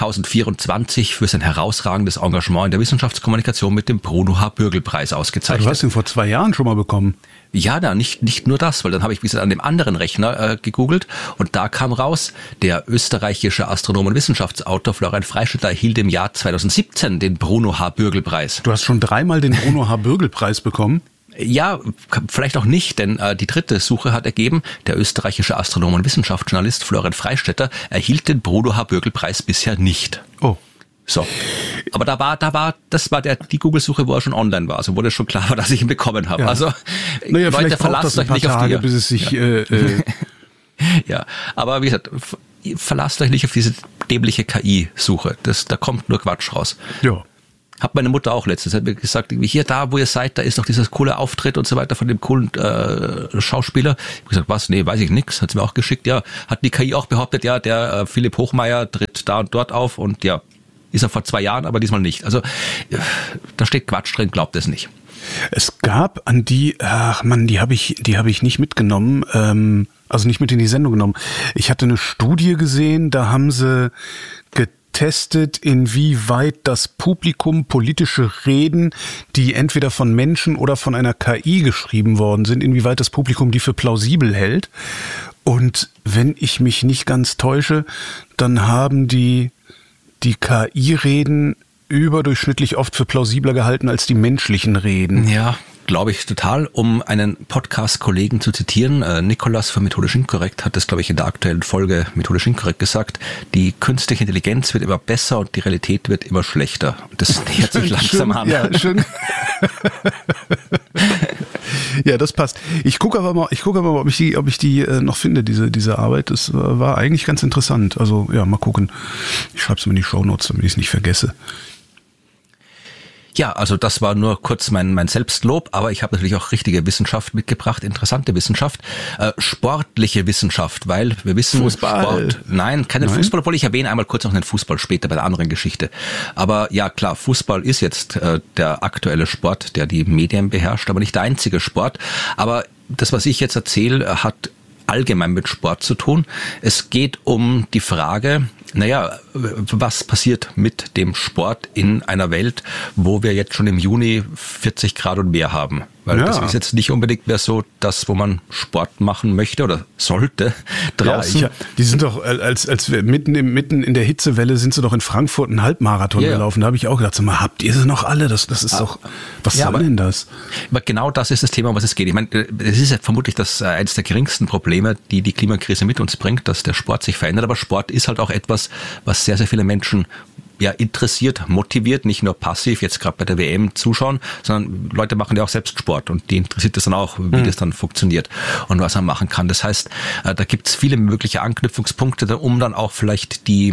2024 für sein herausragendes Engagement in der Wissenschaftskommunikation mit dem Bruno H. Bürgel-Preis ausgezeichnet. Du hast ihn vor 2 Jahren schon mal bekommen. Ja, nicht nur das, weil dann habe ich wie gesagt an dem anderen Rechner gegoogelt und da kam raus, der österreichische Astronom und Wissenschaftsautor Florian Freistädter erhielt im Jahr 2017 den Bruno H. Bürgel-Preis. Du hast schon 3-mal den Bruno H. Bürgel-Preis bekommen? Ja, vielleicht auch nicht, denn die dritte Suche hat ergeben, der österreichische Astronom und Wissenschaftsjournalist Florian Freistetter erhielt den Bruno-H-Bürgel-Preis bisher nicht. Oh. So. Aber das war die Google-Suche, wo er schon online war. Also wo das schon klar war, dass ich ihn bekommen habe. Ja. Also, naja, Leute, verlasst euch nicht auf die. Bis es sich, ja, aber wie gesagt, verlasst euch nicht auf diese dämliche KI-Suche. Da kommt nur Quatsch raus. Ja. Hat meine Mutter auch letztens, hat mir gesagt, hier, da, wo ihr seid, da ist doch dieses coole Auftritt und so weiter von dem coolen Schauspieler. Ich habe gesagt, was? Nee, weiß ich nix. Hat sie mir auch geschickt. Ja, hat die KI auch behauptet, ja, der Philipp Hochmeier tritt da und dort auf und ja, ist er vor 2 Jahren, aber diesmal nicht. Also da steht Quatsch drin, glaubt es nicht. Es gab an die, die habe ich nicht mitgenommen, also nicht mit in die Sendung genommen. Ich hatte eine Studie gesehen, da haben sie getestet, inwieweit das Publikum politische Reden, die entweder von Menschen oder von einer KI geschrieben worden sind, inwieweit das Publikum die für plausibel hält. Und wenn ich mich nicht ganz täusche, dann haben die KI-Reden überdurchschnittlich oft für plausibler gehalten als die menschlichen Reden. Ja, glaube ich total. Um einen Podcast-Kollegen zu zitieren, Nikolas von Methodisch Inkorrekt hat das, glaube ich, in der aktuellen Folge Methodisch Inkorrekt gesagt, die künstliche Intelligenz wird immer besser und die Realität wird immer schlechter. Das nähert sich langsam an. Ja, schön. Ja, das passt. Ich gucke aber mal, ob ich die noch finde, diese Arbeit. Das war eigentlich ganz interessant. Also ja, mal gucken. Ich schreibe es mir in die Shownotes, damit ich es nicht vergesse. Ja, also das war nur kurz mein Selbstlob, aber ich habe natürlich auch richtige Wissenschaft mitgebracht, interessante Wissenschaft, sportliche Wissenschaft, weil wir wissen, Fußball. Sport, nein, Fußball, obwohl ich erwähne einmal kurz noch den Fußball später bei der anderen Geschichte. Aber ja, klar, Fußball ist jetzt der aktuelle Sport, der die Medien beherrscht, aber nicht der einzige Sport. Aber das, was ich jetzt erzähle, hat allgemein mit Sport zu tun. Es geht um die Frage, was passiert mit dem Sport in einer Welt, wo wir jetzt schon im Juni 40 Grad und mehr haben? Weil das ist jetzt nicht unbedingt mehr so das, wo man Sport machen möchte oder sollte draußen. Ja, die sind doch, als wir mitten in der Hitzewelle sind sie doch in Frankfurt einen Halbmarathon gelaufen. Da habe ich auch gedacht, mal, habt ihr sie noch alle? Das ist doch, was soll denn das? Aber genau das ist das Thema, um was es geht. Ich meine, es ist ja vermutlich eines der geringsten Probleme, die Klimakrise mit uns bringt, dass der Sport sich verändert. Aber Sport ist halt auch etwas, was sehr, sehr viele Menschen interessiert, motiviert, nicht nur passiv jetzt gerade bei der WM zuschauen, sondern Leute machen ja auch selbst Sport und die interessiert das dann auch, wie das dann funktioniert und was man machen kann. Das heißt, da gibt's viele mögliche Anknüpfungspunkte, um dann auch vielleicht die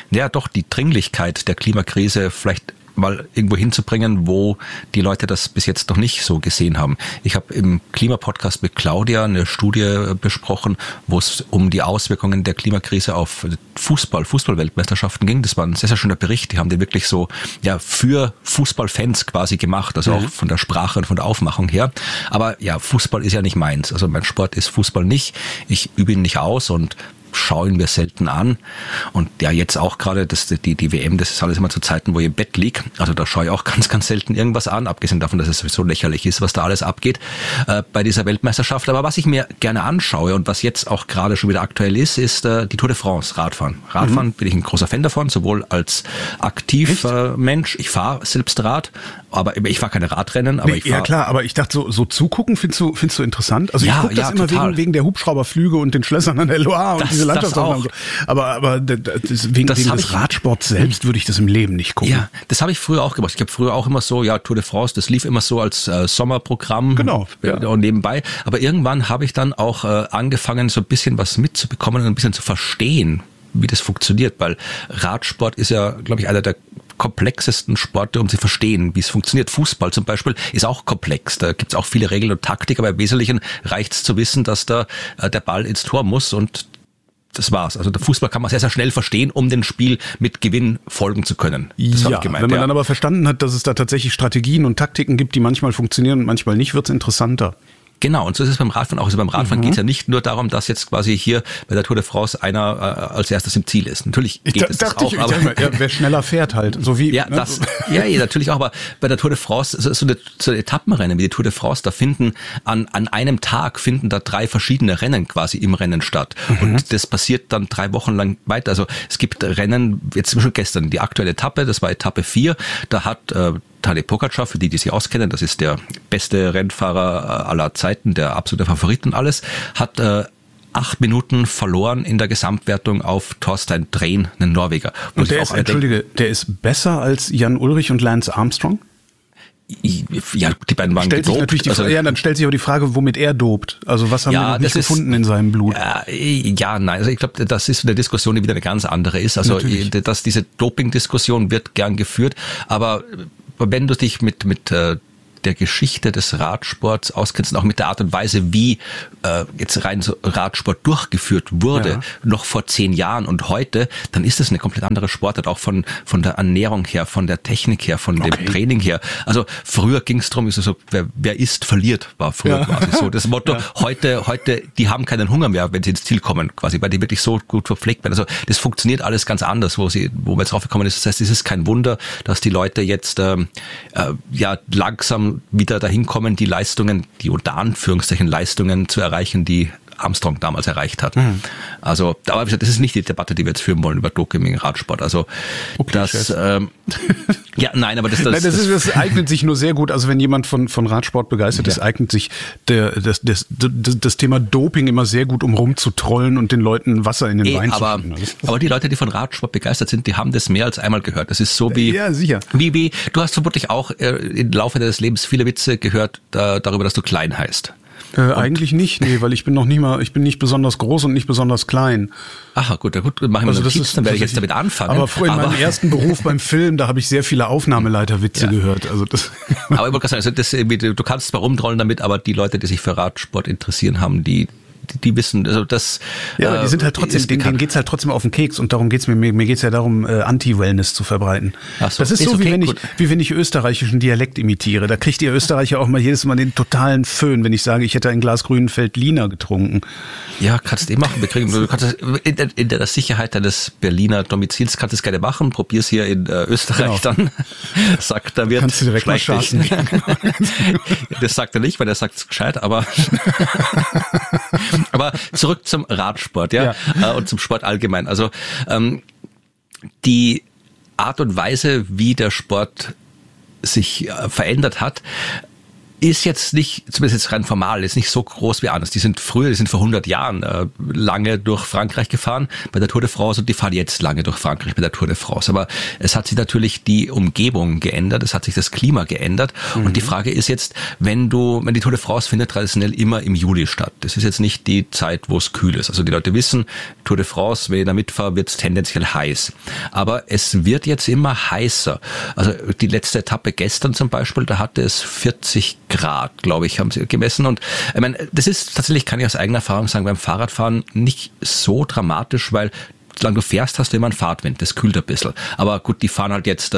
Dringlichkeit der Klimakrise vielleicht mal irgendwo hinzubringen, wo die Leute das bis jetzt noch nicht so gesehen haben. Ich habe im Klimapodcast mit Claudia eine Studie besprochen, wo es um die Auswirkungen der Klimakrise auf Fußball-Weltmeisterschaften ging. Das war ein sehr, sehr schöner Bericht. Die haben den wirklich so für Fußballfans quasi gemacht, also auch von der Sprache und von der Aufmachung her. Aber ja, Fußball ist ja nicht meins. Also mein Sport ist Fußball nicht. Ich übe ihn nicht aus und schaue ihn mir selten an. Und ja, jetzt auch gerade die WM, das ist alles immer zu Zeiten, wo ich im Bett liege. Also da schaue ich auch ganz, ganz selten irgendwas an, abgesehen davon, dass es sowieso lächerlich ist, was da alles abgeht bei dieser Weltmeisterschaft. Aber was ich mir gerne anschaue und was jetzt auch gerade schon wieder aktuell ist die Tour de France, Radfahren. Radfahren bin ich ein großer Fan davon, sowohl als Aktivmensch. Ich fahre selbst Rad, aber ich fahre keine Radrennen. Aber ich fahre. Ja klar, aber ich dachte, so zugucken findest du interessant? Also ich gucke das immer wegen der Hubschrauberflüge und den Schlössern an der Loire und diese Landschaftsaufnahmen. Aber wegen des Radsports selbst würde ich das im Leben nicht gucken. Ja, das habe ich früher auch gemacht. Ich habe früher auch immer so, Tour de France, das lief immer so als Sommerprogramm. Genau. Und nebenbei. Aber irgendwann habe ich dann auch angefangen, so ein bisschen was mitzubekommen und ein bisschen zu verstehen, wie das funktioniert, weil Radsport ist ja, glaube ich, einer der komplexesten Sporte, um zu verstehen, wie es funktioniert. Fußball zum Beispiel ist auch komplex. Da gibt es auch viele Regeln und Taktik, aber im Wesentlichen reicht es zu wissen, dass da der Ball ins Tor muss und das war's. Also der Fußball kann man sehr, sehr schnell verstehen, um dem Spiel mit Gewinn folgen zu können. Das habe ich gemeint. Wenn man dann aber verstanden hat, dass es da tatsächlich Strategien und Taktiken gibt, die manchmal funktionieren und manchmal nicht, wird's interessanter. Genau, und so ist es beim Radfahren auch. Also beim Radfahren geht es ja nicht nur darum, dass jetzt quasi hier bei der Tour de France einer als erstes im Ziel ist. Natürlich geht es das auch. Aber wer schneller fährt halt. So wie, natürlich auch. Aber bei der Tour de France, so ein Etappenrennen wie die Tour de France, da finden an einem Tag da 3 verschiedene Rennen quasi im Rennen statt. Und das passiert dann 3 Wochen lang weiter. Also es gibt Rennen, jetzt zum Beispiel gestern, die aktuelle Etappe, das war Etappe 4, da hat Tadej Pogačar, für die sich auskennen, das ist der beste Rennfahrer aller Zeiten, der absolute Favorit und alles, hat 8 Minuten verloren in der Gesamtwertung auf Thorstein Drehn, einen Norweger. Und der ist, der ist besser als Jan Ullrich und Lance Armstrong? Ja, die beiden waren stellt sich gedopt. natürlich dann stellt sich aber die Frage, womit er dopt. Also was haben wir noch nicht gefunden in seinem Blut? Nein. Also ich glaube, das ist eine Diskussion, die wieder eine ganz andere ist. Also dass diese Doping-Diskussion wird gern geführt, aber wenn du dich mit der Geschichte des Radsports auskennst und auch mit der Art und Weise, wie jetzt rein so Radsport durchgeführt wurde, noch vor 10 Jahren und heute, dann ist es eine komplett andere Sportart, auch von der Ernährung her, von der Technik her, von dem Training her. Also früher ging es darum, so, wer isst, verliert, war früher quasi so das Motto. Heute, die haben keinen Hunger mehr, wenn sie ins Ziel kommen, quasi, weil die wirklich so gut verpflegt werden. Also das funktioniert alles ganz anders, wo wir jetzt raufgekommen ist. Das heißt, es ist kein Wunder, dass die Leute jetzt langsam wieder dahin kommen, die Leistungen, die unter Anführungszeichen Leistungen zu erreichen, die Armstrong damals erreicht hat. Also, aber das ist nicht die Debatte, die wir jetzt führen wollen über Doping im Radsport. Also das das eignet sich nur sehr gut. Also wenn jemand von Radsport begeistert ist, eignet sich das Thema Doping immer sehr gut, um rumzutrollen und den Leuten Wasser in den Wein zu schütten. Aber die Leute, die von Radsport begeistert sind, die haben das mehr als einmal gehört. Das ist so wie, sicher. Wie du hast vermutlich auch im Laufe deines Lebens viele Witze gehört darüber, dass du klein heißt. Eigentlich nicht, nee, weil ich bin nicht besonders groß und nicht besonders klein. Ach gut, machen wir Notiz, dann werde ich jetzt damit anfangen. Aber in meinem ersten Beruf beim Film, da habe ich sehr viele Aufnahmeleiterwitze gehört. Also das. Aber ich wollte sagen, also du kannst zwar rumtrollen damit, aber die Leute, die sich für Radsport interessieren, haben die wissen, also das. Ja, aber die sind halt trotzdem, denen geht's halt trotzdem auf den Keks und darum geht's mir geht's ja darum, Anti-Wellness zu verbreiten. Ach so, das ist so, okay, wie wenn ich österreichischen Dialekt imitiere. Da kriegt ihr Österreicher auch mal jedes Mal den totalen Föhn, wenn ich sage, ich hätte ein Glas grünen Veltliner getrunken. Ja, kannst du machen. Du kannst das in der Sicherheit deines Berliner Domizils kannst du es gerne machen. Probier's hier in Österreich dann. Sagt, da wird kannst du direkt mal schaffen. Das sagt er nicht, weil er sagt es gescheit, aber zurück zum Radsport, und zum Sport allgemein. Also die Art und Weise, wie der Sport sich verändert hat, ist jetzt nicht, zumindest jetzt rein formal, ist nicht so groß wie anders. Die sind vor 100 Jahren lange durch Frankreich gefahren bei der Tour de France und die fahren jetzt lange durch Frankreich bei der Tour de France. Aber es hat sich natürlich die Umgebung geändert, es hat sich das Klima geändert und die Frage ist jetzt, wenn die Tour de France findet traditionell immer im Juli statt. Das ist jetzt nicht die Zeit, wo es kühl ist. Also die Leute wissen, Tour de France, wenn ich da mitfahre, wird es tendenziell heiß. Aber es wird jetzt immer heißer. Also die letzte Etappe gestern zum Beispiel, da hatte es 40 Grad, glaube ich, haben sie gemessen. Und ich meine, das ist tatsächlich, kann ich aus eigener Erfahrung sagen, beim Fahrradfahren nicht so dramatisch, weil solange du fährst, hast du immer einen Fahrtwind. Das kühlt ein bisschen. Aber gut, die fahren halt jetzt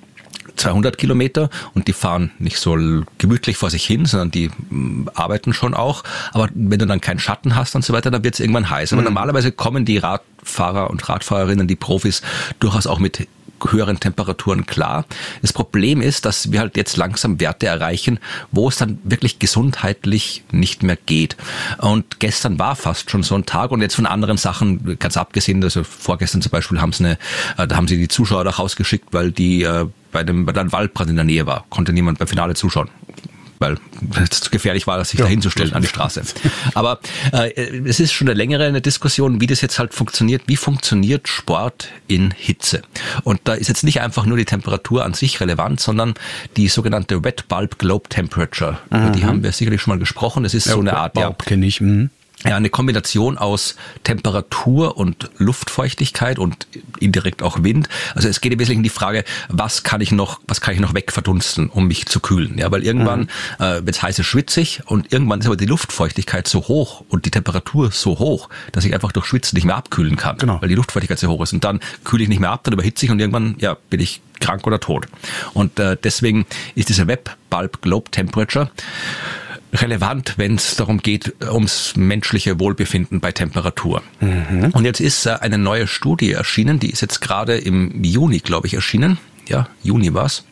200 Kilometer und die fahren nicht so gemütlich vor sich hin, sondern die arbeiten schon auch. Aber wenn du dann keinen Schatten hast und so weiter, dann wird es irgendwann heiß. Aber normalerweise kommen die Radfahrer und Radfahrerinnen, die Profis, durchaus auch mit höheren Temperaturen klar. Das Problem ist, dass wir halt jetzt langsam Werte erreichen, wo es dann wirklich gesundheitlich nicht mehr geht. Und gestern war fast schon so ein Tag und jetzt von anderen Sachen, ganz abgesehen, also vorgestern zum Beispiel da haben sie die Zuschauer nach Hause geschickt, weil die bei einem Waldbrand in der Nähe war. Konnte niemand beim Finale zuschauen, weil es zu gefährlich war, sich da hinzustellen an die Straße. Aber es ist schon eine Diskussion, wie das jetzt halt funktioniert. Wie funktioniert Sport in Hitze? Und da ist jetzt nicht einfach nur die Temperatur an sich relevant, sondern die sogenannte Wet Bulb Globe Temperature. Über die haben wir sicherlich schon mal gesprochen. Das ist so eine Art, kenne ich. Ja, eine Kombination aus Temperatur und Luftfeuchtigkeit und indirekt auch Wind. Also es geht im Wesentlichen die Frage, was kann ich noch wegverdunsten, um mich zu kühlen? Ja, weil irgendwann wird's heiß und schwitzig und irgendwann ist aber die Luftfeuchtigkeit so hoch und die Temperatur so hoch, dass ich einfach durch Schwitzen nicht mehr abkühlen kann, weil die Luftfeuchtigkeit so hoch ist. Und dann kühle ich nicht mehr ab, dann überhitze ich und irgendwann bin ich krank oder tot. Und deswegen ist diese Wet Bulb Globe Temperature relevant, wenn es darum geht, ums menschliche Wohlbefinden bei Temperatur. Und jetzt ist eine neue Studie erschienen, die ist jetzt gerade im Juni, glaube ich, erschienen. Ja, Juni war's.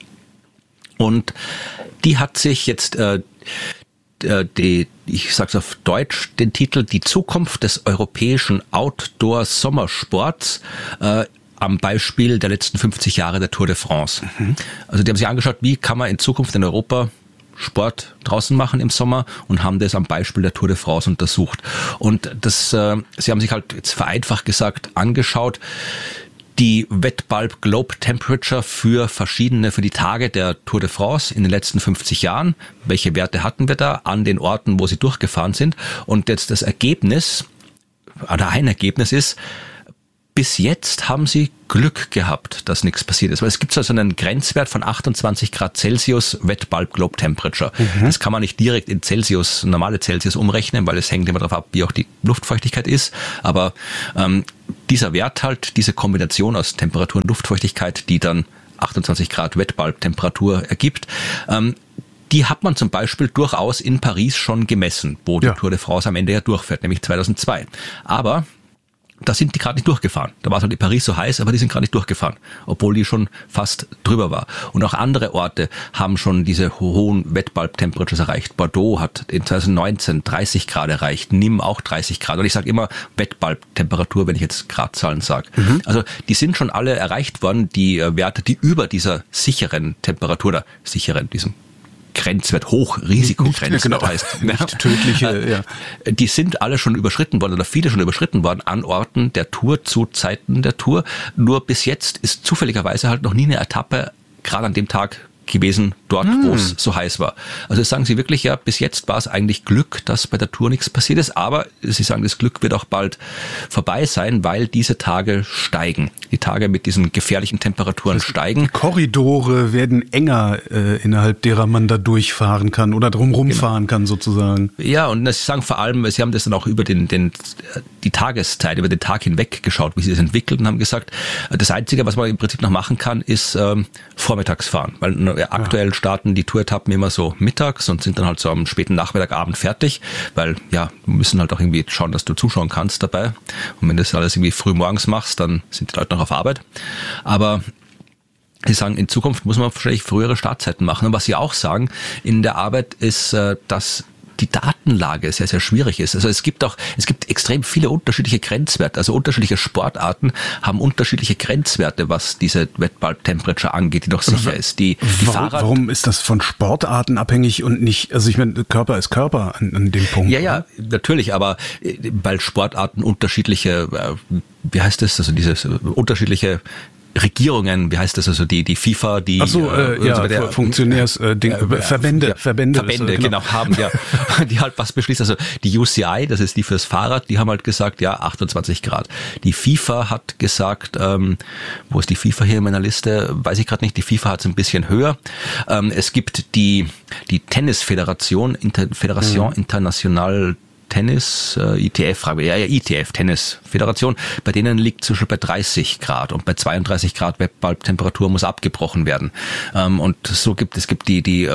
Und die hat sich jetzt ich sag's auf Deutsch, den Titel Die Zukunft des europäischen Outdoor-Sommersports am Beispiel der letzten 50 Jahre der Tour de France. Also die haben sich angeschaut, wie kann man in Zukunft in Europa Sport draußen machen im Sommer und haben das am Beispiel der Tour de France untersucht. Und sie haben sich halt jetzt vereinfacht gesagt angeschaut, die Wet Bulb Globe Temperature für die Tage der Tour de France in den letzten 50 Jahren. Welche Werte hatten wir da an den Orten, wo sie durchgefahren sind? Und jetzt das Ergebnis, oder ein Ergebnis ist, bis jetzt haben sie Glück gehabt, dass nichts passiert ist. Weil es gibt also einen Grenzwert von 28 Grad Celsius Wet Bulb Globe Temperature. Das kann man nicht direkt in Celsius, normale Celsius umrechnen, weil es hängt immer darauf ab, wie auch die Luftfeuchtigkeit ist. Aber dieser Wert halt, diese Kombination aus Temperatur und Luftfeuchtigkeit, die dann 28 Grad Wet Bulb Temperatur ergibt, die hat man zum Beispiel durchaus in Paris schon gemessen, wo die Tour de France am Ende ja durchfährt, nämlich 2002. Aber da sind die gerade nicht durchgefahren. Da war es halt in Paris so heiß, aber die sind gerade nicht durchgefahren, obwohl die schon fast drüber war. Und auch andere Orte haben schon diese hohen Wet Bulb Temperatures erreicht. Bordeaux hat in 2019 30 Grad erreicht, Nîmes auch 30 Grad. Und ich sage immer Wet Bulb Temperatur, wenn ich jetzt Gradzahlen sage. Also die sind schon alle erreicht worden, die Werte, die über dieser sicheren Temperatur, diesem Grenzwert, Hochrisikogrenzwert heißt. Nicht tödliche, Die sind alle schon überschritten worden oder viele schon überschritten worden an Orten der Tour zu Zeiten der Tour. Nur bis jetzt ist zufälligerweise halt noch nie eine Etappe gerade an dem Tag gewesen, dort, wo es so heiß war. Also sagen Sie wirklich, ja, bis jetzt war es eigentlich Glück, dass bei der Tour nichts passiert ist, aber Sie sagen, das Glück wird auch bald vorbei sein, weil diese Tage steigen. Die Tage mit diesen gefährlichen Temperaturen steigen. Korridore werden enger, innerhalb derer man da durchfahren kann oder drumherum fahren kann sozusagen. Ja, und Sie sagen vor allem, Sie haben das dann auch über die Tageszeit, über den Tag hinweg geschaut, wie sie das entwickelt und haben gesagt, das Einzige, was man im Prinzip noch machen kann, ist vormittags fahren, weil aktuell starten die Touretappen immer so mittags und sind dann halt so am späten Nachmittagabend fertig, weil ja, wir müssen halt auch irgendwie schauen, dass du zuschauen kannst dabei. Und wenn du das alles irgendwie früh morgens machst, dann sind die Leute noch auf Arbeit. Aber Sie sagen, in Zukunft muss man wahrscheinlich frühere Startzeiten machen. Und was Sie auch sagen in der Arbeit ist, dass die Datenlage sehr, sehr schwierig ist. Also es gibt extrem viele unterschiedliche Grenzwerte. Also unterschiedliche Sportarten haben unterschiedliche Grenzwerte, was diese Wet Bulb Temperature angeht, die doch sicher ist. Warum ist das von Sportarten abhängig und nicht, also ich meine, Körper ist Körper an dem Punkt. Ja, natürlich, aber weil Sportarten unterschiedliche, wie heißt das, also dieses unterschiedliche Regierungen, wie heißt das, also die FIFA, die Verbände, genau, haben ja, die halt was beschließt, also die UCI, das ist die fürs Fahrrad, die haben halt gesagt, ja, 28 Grad. Die FIFA hat gesagt, wo ist die FIFA hier in meiner Liste, weiß ich gerade nicht, die FIFA hat es ein bisschen höher. Es gibt die Tennisföderation, Fédération Internationale Tennis, ITF, ITF, Tennisföderation, bei denen liegt zum Beispiel bei 30 Grad und bei 32 Grad Wet Bulb Temperatur muss abgebrochen werden. Und so gibt es die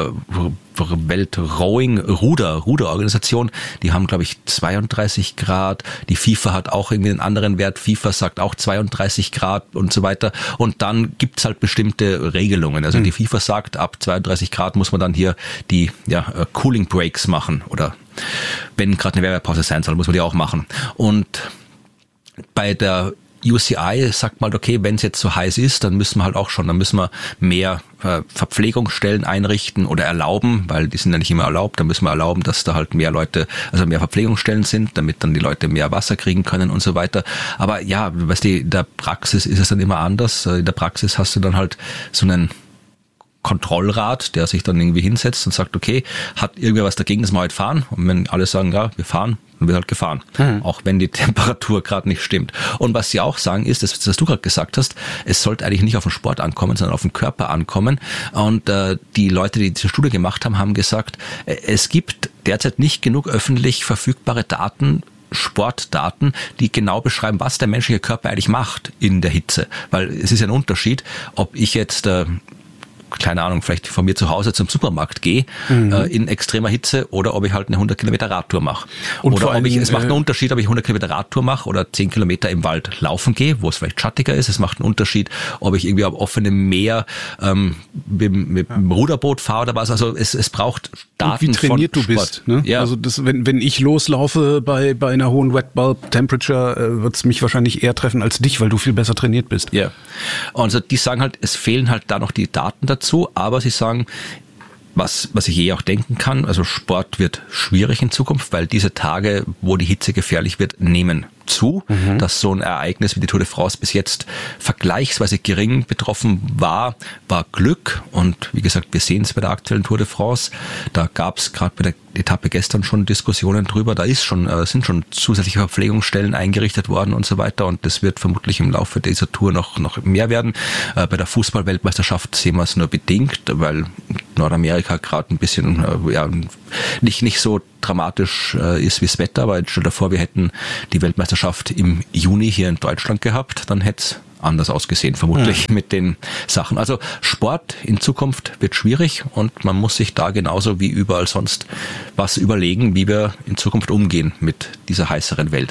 Welt-Rowing-Ruderorganisation, die haben, glaube ich, 32 Grad. Die FIFA hat auch irgendwie einen anderen Wert. FIFA sagt auch 32 Grad und so weiter. Und dann gibt's halt bestimmte Regelungen. Also die FIFA sagt, ab 32 Grad muss man dann hier die Cooling Breaks machen oder wenn gerade eine Werbepause sein soll, muss man die auch machen. Und bei der UCI sagt mal, okay, wenn es jetzt so heiß ist, dann müssen wir mehr Verpflegungsstellen einrichten oder erlauben, weil die sind ja nicht immer erlaubt, dann müssen wir erlauben, dass da halt mehr Leute, also mehr Verpflegungsstellen sind, damit dann die Leute mehr Wasser kriegen können und so weiter. Aber ja, weißt du, in der Praxis ist es dann immer anders. In der Praxis hast du dann halt so einen Kontrollrat, der sich dann irgendwie hinsetzt und sagt, okay, hat irgendwer was dagegen, dass wir heute fahren? Und wenn alle sagen, ja, wir fahren, dann wird halt gefahren. Auch wenn die Temperatur gerade nicht stimmt. Und was sie auch sagen ist, das, was du gerade gesagt hast, es sollte eigentlich nicht auf den Sport ankommen, sondern auf den Körper ankommen. Und die Leute, die diese Studie gemacht haben, haben gesagt, es gibt derzeit nicht genug öffentlich verfügbare Daten, Sportdaten, die genau beschreiben, was der menschliche Körper eigentlich macht in der Hitze. Weil es ist ja ein Unterschied, ob ich jetzt keine Ahnung, vielleicht von mir zu Hause zum Supermarkt gehe, in extremer Hitze, oder ob ich halt eine 100 Kilometer Radtour mache. Oder ob es macht einen Unterschied, ob ich 100 Kilometer Radtour mache oder 10 Kilometer im Wald laufen gehe, wo es vielleicht schattiger ist. Es macht einen Unterschied, ob ich irgendwie am offenen Meer mit dem Ruderboot fahre oder was. Also es braucht Daten und wie trainiert von du bist. Ne? Ja. Also wenn ich loslaufe bei einer hohen Wet Bulb Temperature, wird es mich wahrscheinlich eher treffen als dich, weil du viel besser trainiert bist. Ja. Also die sagen halt, es fehlen halt da noch die Daten dazu, aber sie sagen, was ich auch denken kann, also Sport wird schwierig in Zukunft, weil diese Tage, wo die Hitze gefährlich wird, nehmen zu, dass so ein Ereignis wie die Tour de France bis jetzt vergleichsweise gering betroffen war Glück. Und wie gesagt, wir sehen es bei der aktuellen Tour de France. Da gab es gerade bei der Etappe gestern schon Diskussionen drüber. Da sind schon zusätzliche Verpflegungsstellen eingerichtet worden und so weiter. Und das wird vermutlich im Laufe dieser Tour noch mehr werden. Bei der Fußball-Weltmeisterschaft sehen wir es nur bedingt, weil Nordamerika gerade ein bisschen nicht so dramatisch ist wie das Wetter. Aber stell dir vor, wir hätten die Weltmeisterschaft im Juni hier in Deutschland gehabt, dann hätte es anders ausgesehen, vermutlich mit den Sachen. Also Sport in Zukunft wird schwierig und man muss sich da genauso wie überall sonst was überlegen, wie wir in Zukunft umgehen mit dieser heißeren Welt.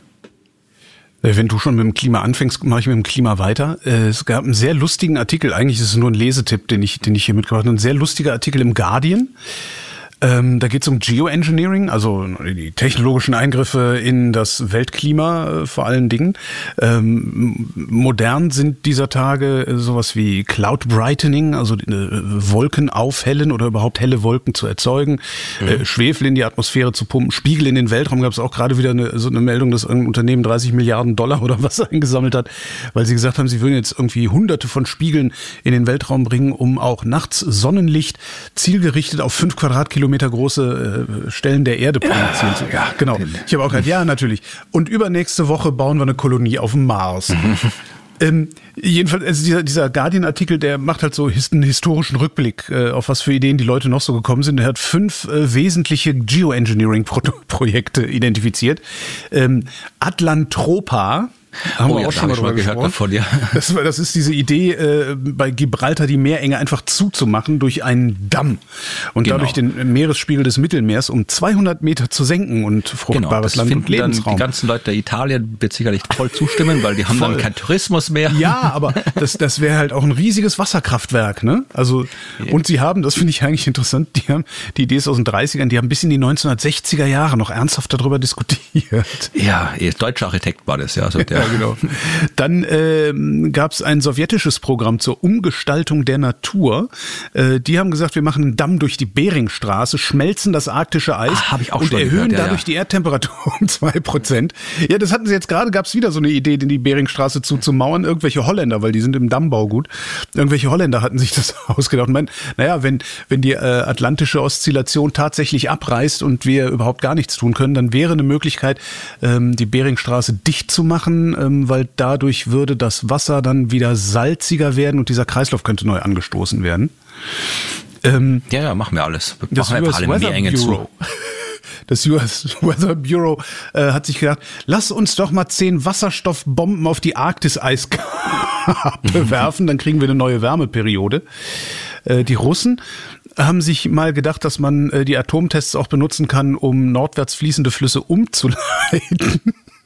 Wenn du schon mit dem Klima anfängst, mache ich mit dem Klima weiter. Es gab einen sehr lustigen Artikel, eigentlich ist es nur ein Lesetipp, den ich hier mitgebracht habe, ein sehr lustiger Artikel im Guardian. Da geht es um Geoengineering, also die technologischen Eingriffe in das Weltklima vor allen Dingen. Modern sind dieser Tage sowas wie Cloud Brightening, also Wolken aufhellen oder überhaupt helle Wolken zu erzeugen, Schwefel in die Atmosphäre zu pumpen, Spiegel in den Weltraum. Gab es auch gerade wieder so eine Meldung, dass irgendein Unternehmen 30 Milliarden Dollar oder was eingesammelt hat, weil sie gesagt haben, sie würden jetzt irgendwie hunderte von Spiegeln in den Weltraum bringen, um auch nachts Sonnenlicht zielgerichtet auf 5 Quadratkilometer große Stellen der Erde produzieren zu können. Ja, genau. Ich habe auch gesagt, ja, natürlich. Und übernächste Woche bauen wir eine Kolonie auf dem Mars. Jedenfalls, also dieser Guardian-Artikel, der macht halt so einen historischen Rückblick, auf was für Ideen die Leute noch so gekommen sind. Er hat 5 wesentliche Geoengineering-Projekte identifiziert. Atlantropa, haben wir auch schon mal drüber gehört davon, ja. Das ist diese Idee, bei Gibraltar die Meerenge einfach zuzumachen durch einen Damm und dadurch den Meeresspiegel des Mittelmeers um 200 Meter zu senken und fruchtbares Land und Lebensraum. Dann die ganzen Leute der Italien wird sicherlich voll zustimmen, weil die haben dann keinen Tourismus mehr. Ja, aber das wäre halt auch ein riesiges Wasserkraftwerk, ne? Also, und sie haben, das finde ich eigentlich interessant, die Idee ist aus den 30ern, die haben bis in die 1960er Jahre noch ernsthaft darüber diskutiert. Ja, deutscher Architekt war das, ja. Also ja, genau. Dann gab es ein sowjetisches Programm zur Umgestaltung der Natur. Die haben gesagt, wir machen einen Damm durch die Beringstraße, schmelzen das arktische Eis und erhöhen dadurch die Erdtemperatur um 2%. Ja, das hatten sie jetzt gerade, gab es wieder so eine Idee, die Beringstraße zuzumauern. Irgendwelche Holländer, weil die sind im Dammbau gut. Irgendwelche Holländer hatten sich das ausgedacht. Und naja, wenn die atlantische Oszillation tatsächlich abreißt und wir überhaupt gar nichts tun können, dann wäre eine Möglichkeit, die Beringstraße dicht zu machen, weil dadurch würde das Wasser dann wieder salziger werden und dieser Kreislauf könnte neu angestoßen werden. Ja, machen wir alles. Das machen wir alle Meerenge zu. Das US Weather Bureau hat sich gedacht, lass uns doch mal 10 Wasserstoffbomben auf die Arktis-Eiskappe werfen, dann kriegen wir eine neue Wärmeperiode. Die Russen haben sich mal gedacht, dass man die Atomtests auch benutzen kann, um nordwärts fließende Flüsse umzuleiten.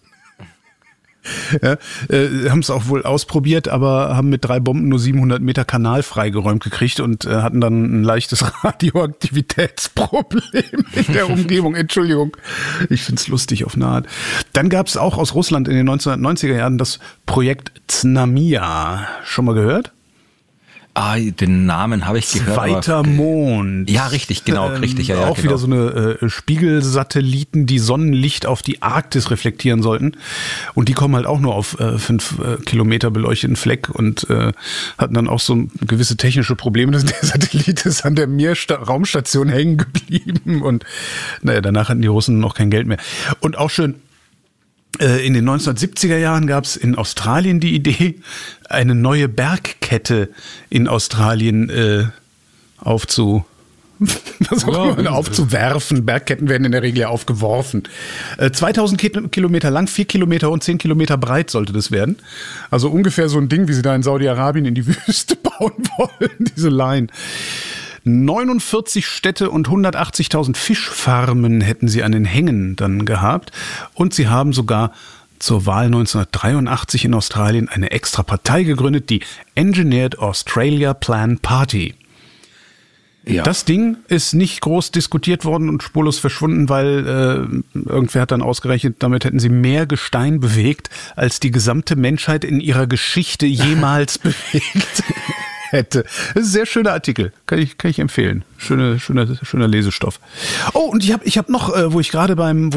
Ja, haben es auch wohl ausprobiert, aber haben mit 3 Bomben nur 700 Meter Kanal freigeräumt gekriegt und hatten dann ein leichtes Radioaktivitätsproblem in der Umgebung. Entschuldigung, ich find's lustig auf eine Art. Dann gab es auch aus Russland in den 1990er Jahren das Projekt Znamia. Schon mal gehört? Den Namen habe ich gehört. Zweiter Mond. Ja, richtig, genau, richtig. Ja, auch genau. Wieder so eine Spiegelsatelliten, die Sonnenlicht auf die Arktis reflektieren sollten. Und die kommen halt auch nur auf 5 Kilometer beleuchteten Fleck und hatten dann auch so gewisse technische Probleme. Der Satellit ist an der Raumstation hängen geblieben und naja, danach hatten die Russen noch kein Geld mehr. Und auch schön, in den 1970er Jahren gab es in Australien die Idee, eine neue Bergkette in Australien Was auch immer, aufzuwerfen. Bergketten werden in der Regel ja aufgeworfen. 2000 Kilometer lang, 4 Kilometer und 10 Kilometer breit sollte das werden. Also ungefähr so ein Ding, wie sie da in Saudi-Arabien in die Wüste bauen wollen, diese Line. 49 Städte und 180.000 Fischfarmen hätten sie an den Hängen dann gehabt. Und sie haben sogar zur Wahl 1983 in Australien eine extra Partei gegründet, die Engineered Australia Plan Party. Ja. Das Ding ist nicht groß diskutiert worden und spurlos verschwunden, weil irgendwer hat dann ausgerechnet, damit hätten sie mehr Gestein bewegt, als die gesamte Menschheit in ihrer Geschichte jemals bewegt hätte. Das ist ein sehr schöner Artikel, kann ich empfehlen. Schöner Lesestoff. Oh, und ich hab noch, wo ich gerade beim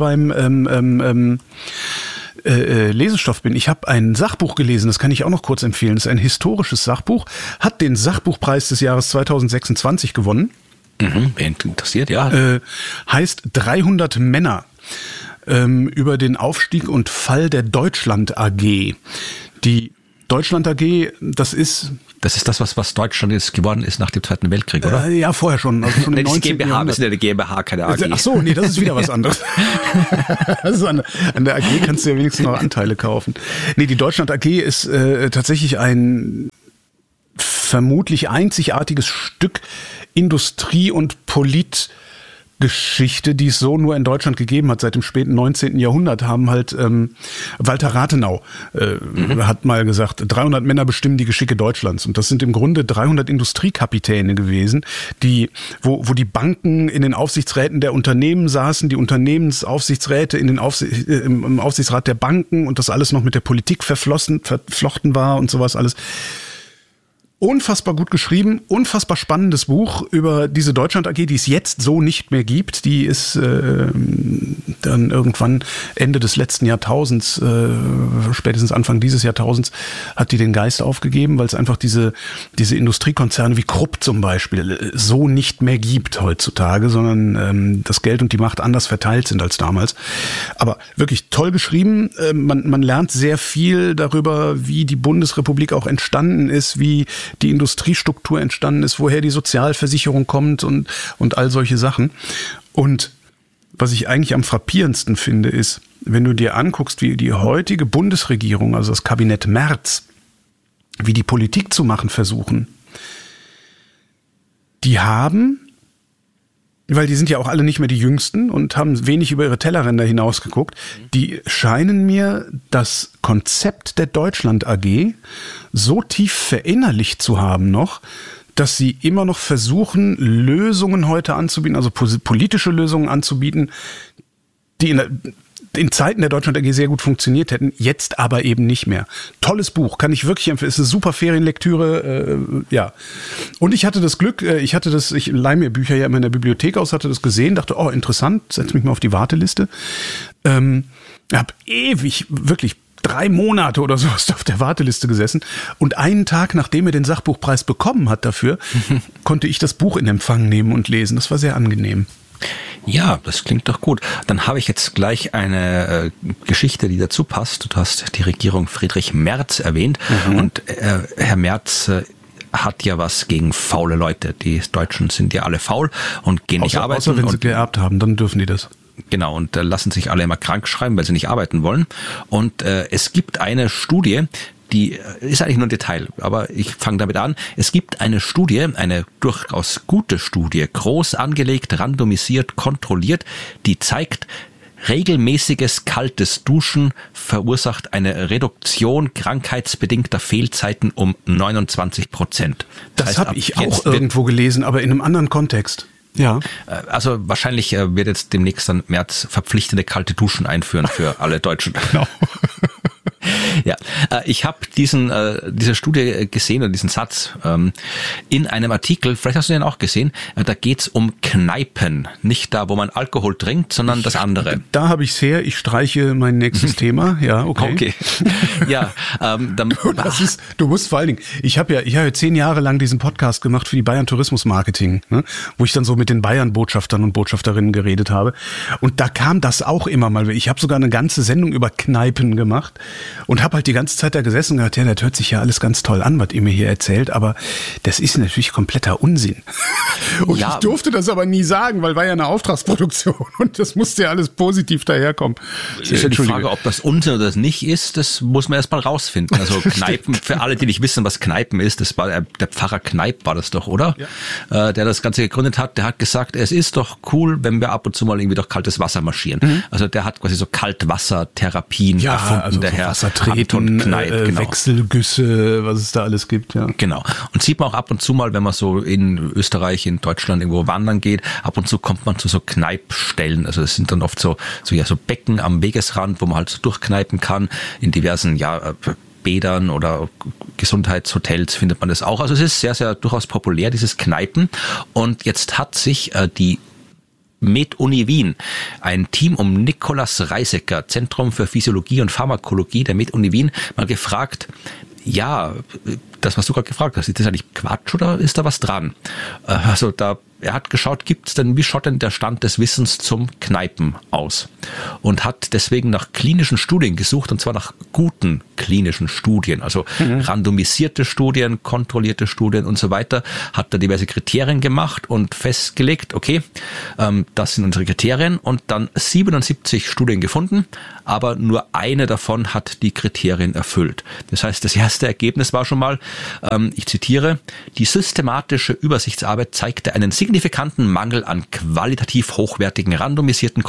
Lesestoff bin. Ich habe ein Sachbuch gelesen, das kann ich auch noch kurz empfehlen. Das ist ein historisches Sachbuch, hat den Sachbuchpreis des Jahres 2026 gewonnen. Wen interessiert, ja. Heißt 300 Männer über den Aufstieg und Fall der Deutschland AG. Die Deutschland AG, das ist das, was Deutschland jetzt geworden ist nach dem Zweiten Weltkrieg, oder? Ja, vorher schon. Also schon im 19. GmbH, Jahrhundert. wir sind ja eine GmbH, keine AG. Ach so, nee, das ist wieder was anderes. Also an der AG kannst du ja wenigstens noch Anteile kaufen. Nee, die Deutschland AG ist tatsächlich ein vermutlich einzigartiges Stück Industrie- und Politgeschichte, die es so nur in Deutschland gegeben hat. Seit dem späten 19. Jahrhundert haben halt Walter Rathenau hat mal gesagt, 300 Männer bestimmen die Geschicke Deutschlands. Und das sind im Grunde 300 Industriekapitäne gewesen, wo die Banken in den Aufsichtsräten der Unternehmen saßen, die Unternehmensaufsichtsräte im Aufsichtsrat der Banken und das alles noch mit der Politik verflochten war und sowas alles. Unfassbar gut geschrieben, unfassbar spannendes Buch über diese Deutschland AG, die es jetzt so nicht mehr gibt. Die ist dann irgendwann Ende des letzten Jahrtausends, spätestens Anfang dieses Jahrtausends, hat die den Geist aufgegeben, weil es einfach diese Industriekonzerne wie Krupp zum Beispiel so nicht mehr gibt heutzutage, sondern das Geld und die Macht anders verteilt sind als damals. Aber wirklich toll geschrieben. Man lernt sehr viel darüber, wie die Bundesrepublik auch entstanden ist, wie die Industriestruktur entstanden ist, woher die Sozialversicherung kommt und all solche Sachen. Und was ich eigentlich am frappierendsten finde, ist, wenn du dir anguckst, wie die heutige Bundesregierung, also das Kabinett Merz, wie die Politik zu machen versuchen, die haben, weil die sind ja auch alle nicht mehr die Jüngsten und haben wenig über ihre Tellerränder hinausgeguckt, die scheinen mir das Konzept der Deutschland AG so tief verinnerlicht zu haben noch, dass sie immer noch versuchen, Lösungen heute anzubieten, also politische Lösungen anzubieten, die in Zeiten der Deutschland AG sehr gut funktioniert hätten, jetzt aber eben nicht mehr. Tolles Buch, kann ich wirklich empfehlen. Ist eine super Ferienlektüre, ja. Und ich hatte das Glück, ich leihe mir Bücher ja immer in der Bibliothek aus, hatte das gesehen, dachte, oh, interessant, setz mich mal auf die Warteliste. Hab ewig, wirklich 3 Monate oder so auf der Warteliste gesessen. Und einen Tag, nachdem er den Sachbuchpreis bekommen hat dafür, konnte ich das Buch in Empfang nehmen und lesen. Das war sehr angenehm. Ja, das klingt doch gut. Dann habe ich jetzt gleich eine Geschichte, die dazu passt. Du hast die Regierung Friedrich Merz erwähnt. Und Herr Merz hat ja was gegen faule Leute. Die Deutschen sind ja alle faul und gehen nicht arbeiten. Außer wenn sie geerbt haben, dann dürfen die das. Genau, und lassen sich alle immer krank schreiben, weil sie nicht arbeiten wollen. Und es gibt eine Studie, die ist eigentlich nur ein Detail, aber ich fange damit an. Es gibt eine Studie, eine durchaus gute Studie, groß angelegt, randomisiert, kontrolliert, die zeigt, regelmäßiges kaltes Duschen verursacht eine Reduktion krankheitsbedingter Fehlzeiten um 29%. Das habe ich auch irgendwo gelesen, aber in einem anderen Kontext. Ja. Also wahrscheinlich wird jetzt demnächst dann Merz verpflichtende kalte Duschen einführen für alle Deutschen. Genau. Ja, ich habe diese Studie gesehen oder diesen Satz in einem Artikel, vielleicht hast du den auch gesehen, da geht's um Kneipen, nicht da, wo man Alkohol trinkt, sondern das andere. Da habe ich's her, ich streiche mein nächstes Thema, ja, okay. Ja, du musst vor allen Dingen, ich habe ja 10 Jahre lang diesen Podcast gemacht für die Bayern Tourismus Marketing, ne, wo ich dann so mit den Bayern-Botschaftern und Botschafterinnen geredet habe und da kam das auch immer mal, ich habe sogar eine ganze Sendung über Kneipen gemacht. Und habe halt die ganze Zeit da gesessen und gedacht, ja, das hört sich ja alles ganz toll an, was ihr mir hier erzählt, aber das ist natürlich kompletter Unsinn. Und ich durfte das aber nie sagen, weil war ja eine Auftragsproduktion und das musste ja alles positiv daherkommen. Ist ja die Frage, ob das Unsinn oder das nicht ist, das muss man erst mal rausfinden. Also Kneipen, für alle, die nicht wissen, was Kneipen ist, das war der Pfarrer Kneip, war das doch, oder? Ja. Der das Ganze gegründet hat, der hat gesagt, es ist doch cool, wenn wir ab und zu mal irgendwie durch kaltes Wasser marschieren. Mhm. Also der hat quasi so Kaltwassertherapien erfunden, also der so Herr Wassertreten, Kneip, genau. Wechselgüsse, was es da alles gibt. Ja. Genau. Und sieht man auch ab und zu mal, wenn man so in Österreich, in Deutschland irgendwo wandern geht, ab und zu kommt man zu so Kneipstellen. Also es sind dann oft so Becken am Wegesrand, wo man halt so durchkneipen kann. In diversen, Bädern oder Gesundheitshotels findet man das auch. Also es ist sehr, sehr durchaus populär, dieses Kneipen. Und jetzt hat sich die Med-Uni Wien, ein Team um Nikolaus Reisecker, Zentrum für Physiologie und Pharmakologie der Med-Uni Wien, mal gefragt, das, was du gerade gefragt hast, ist das eigentlich Quatsch oder ist da was dran? Also er hat geschaut, wie schaut denn der Stand des Wissens zum Kneipen aus? Und hat deswegen nach klinischen Studien gesucht, und zwar nach guten klinischen Studien, also randomisierte Studien, kontrollierte Studien und so weiter, hat da diverse Kriterien gemacht und festgelegt, okay, das sind unsere Kriterien, und dann 77 Studien gefunden, aber nur eine davon hat die Kriterien erfüllt. Das heißt, das erste Ergebnis war schon mal, ich zitiere, die systematische Übersichtsarbeit zeigte einen signifikanten Mangel an qualitativ hochwertigen, randomisierten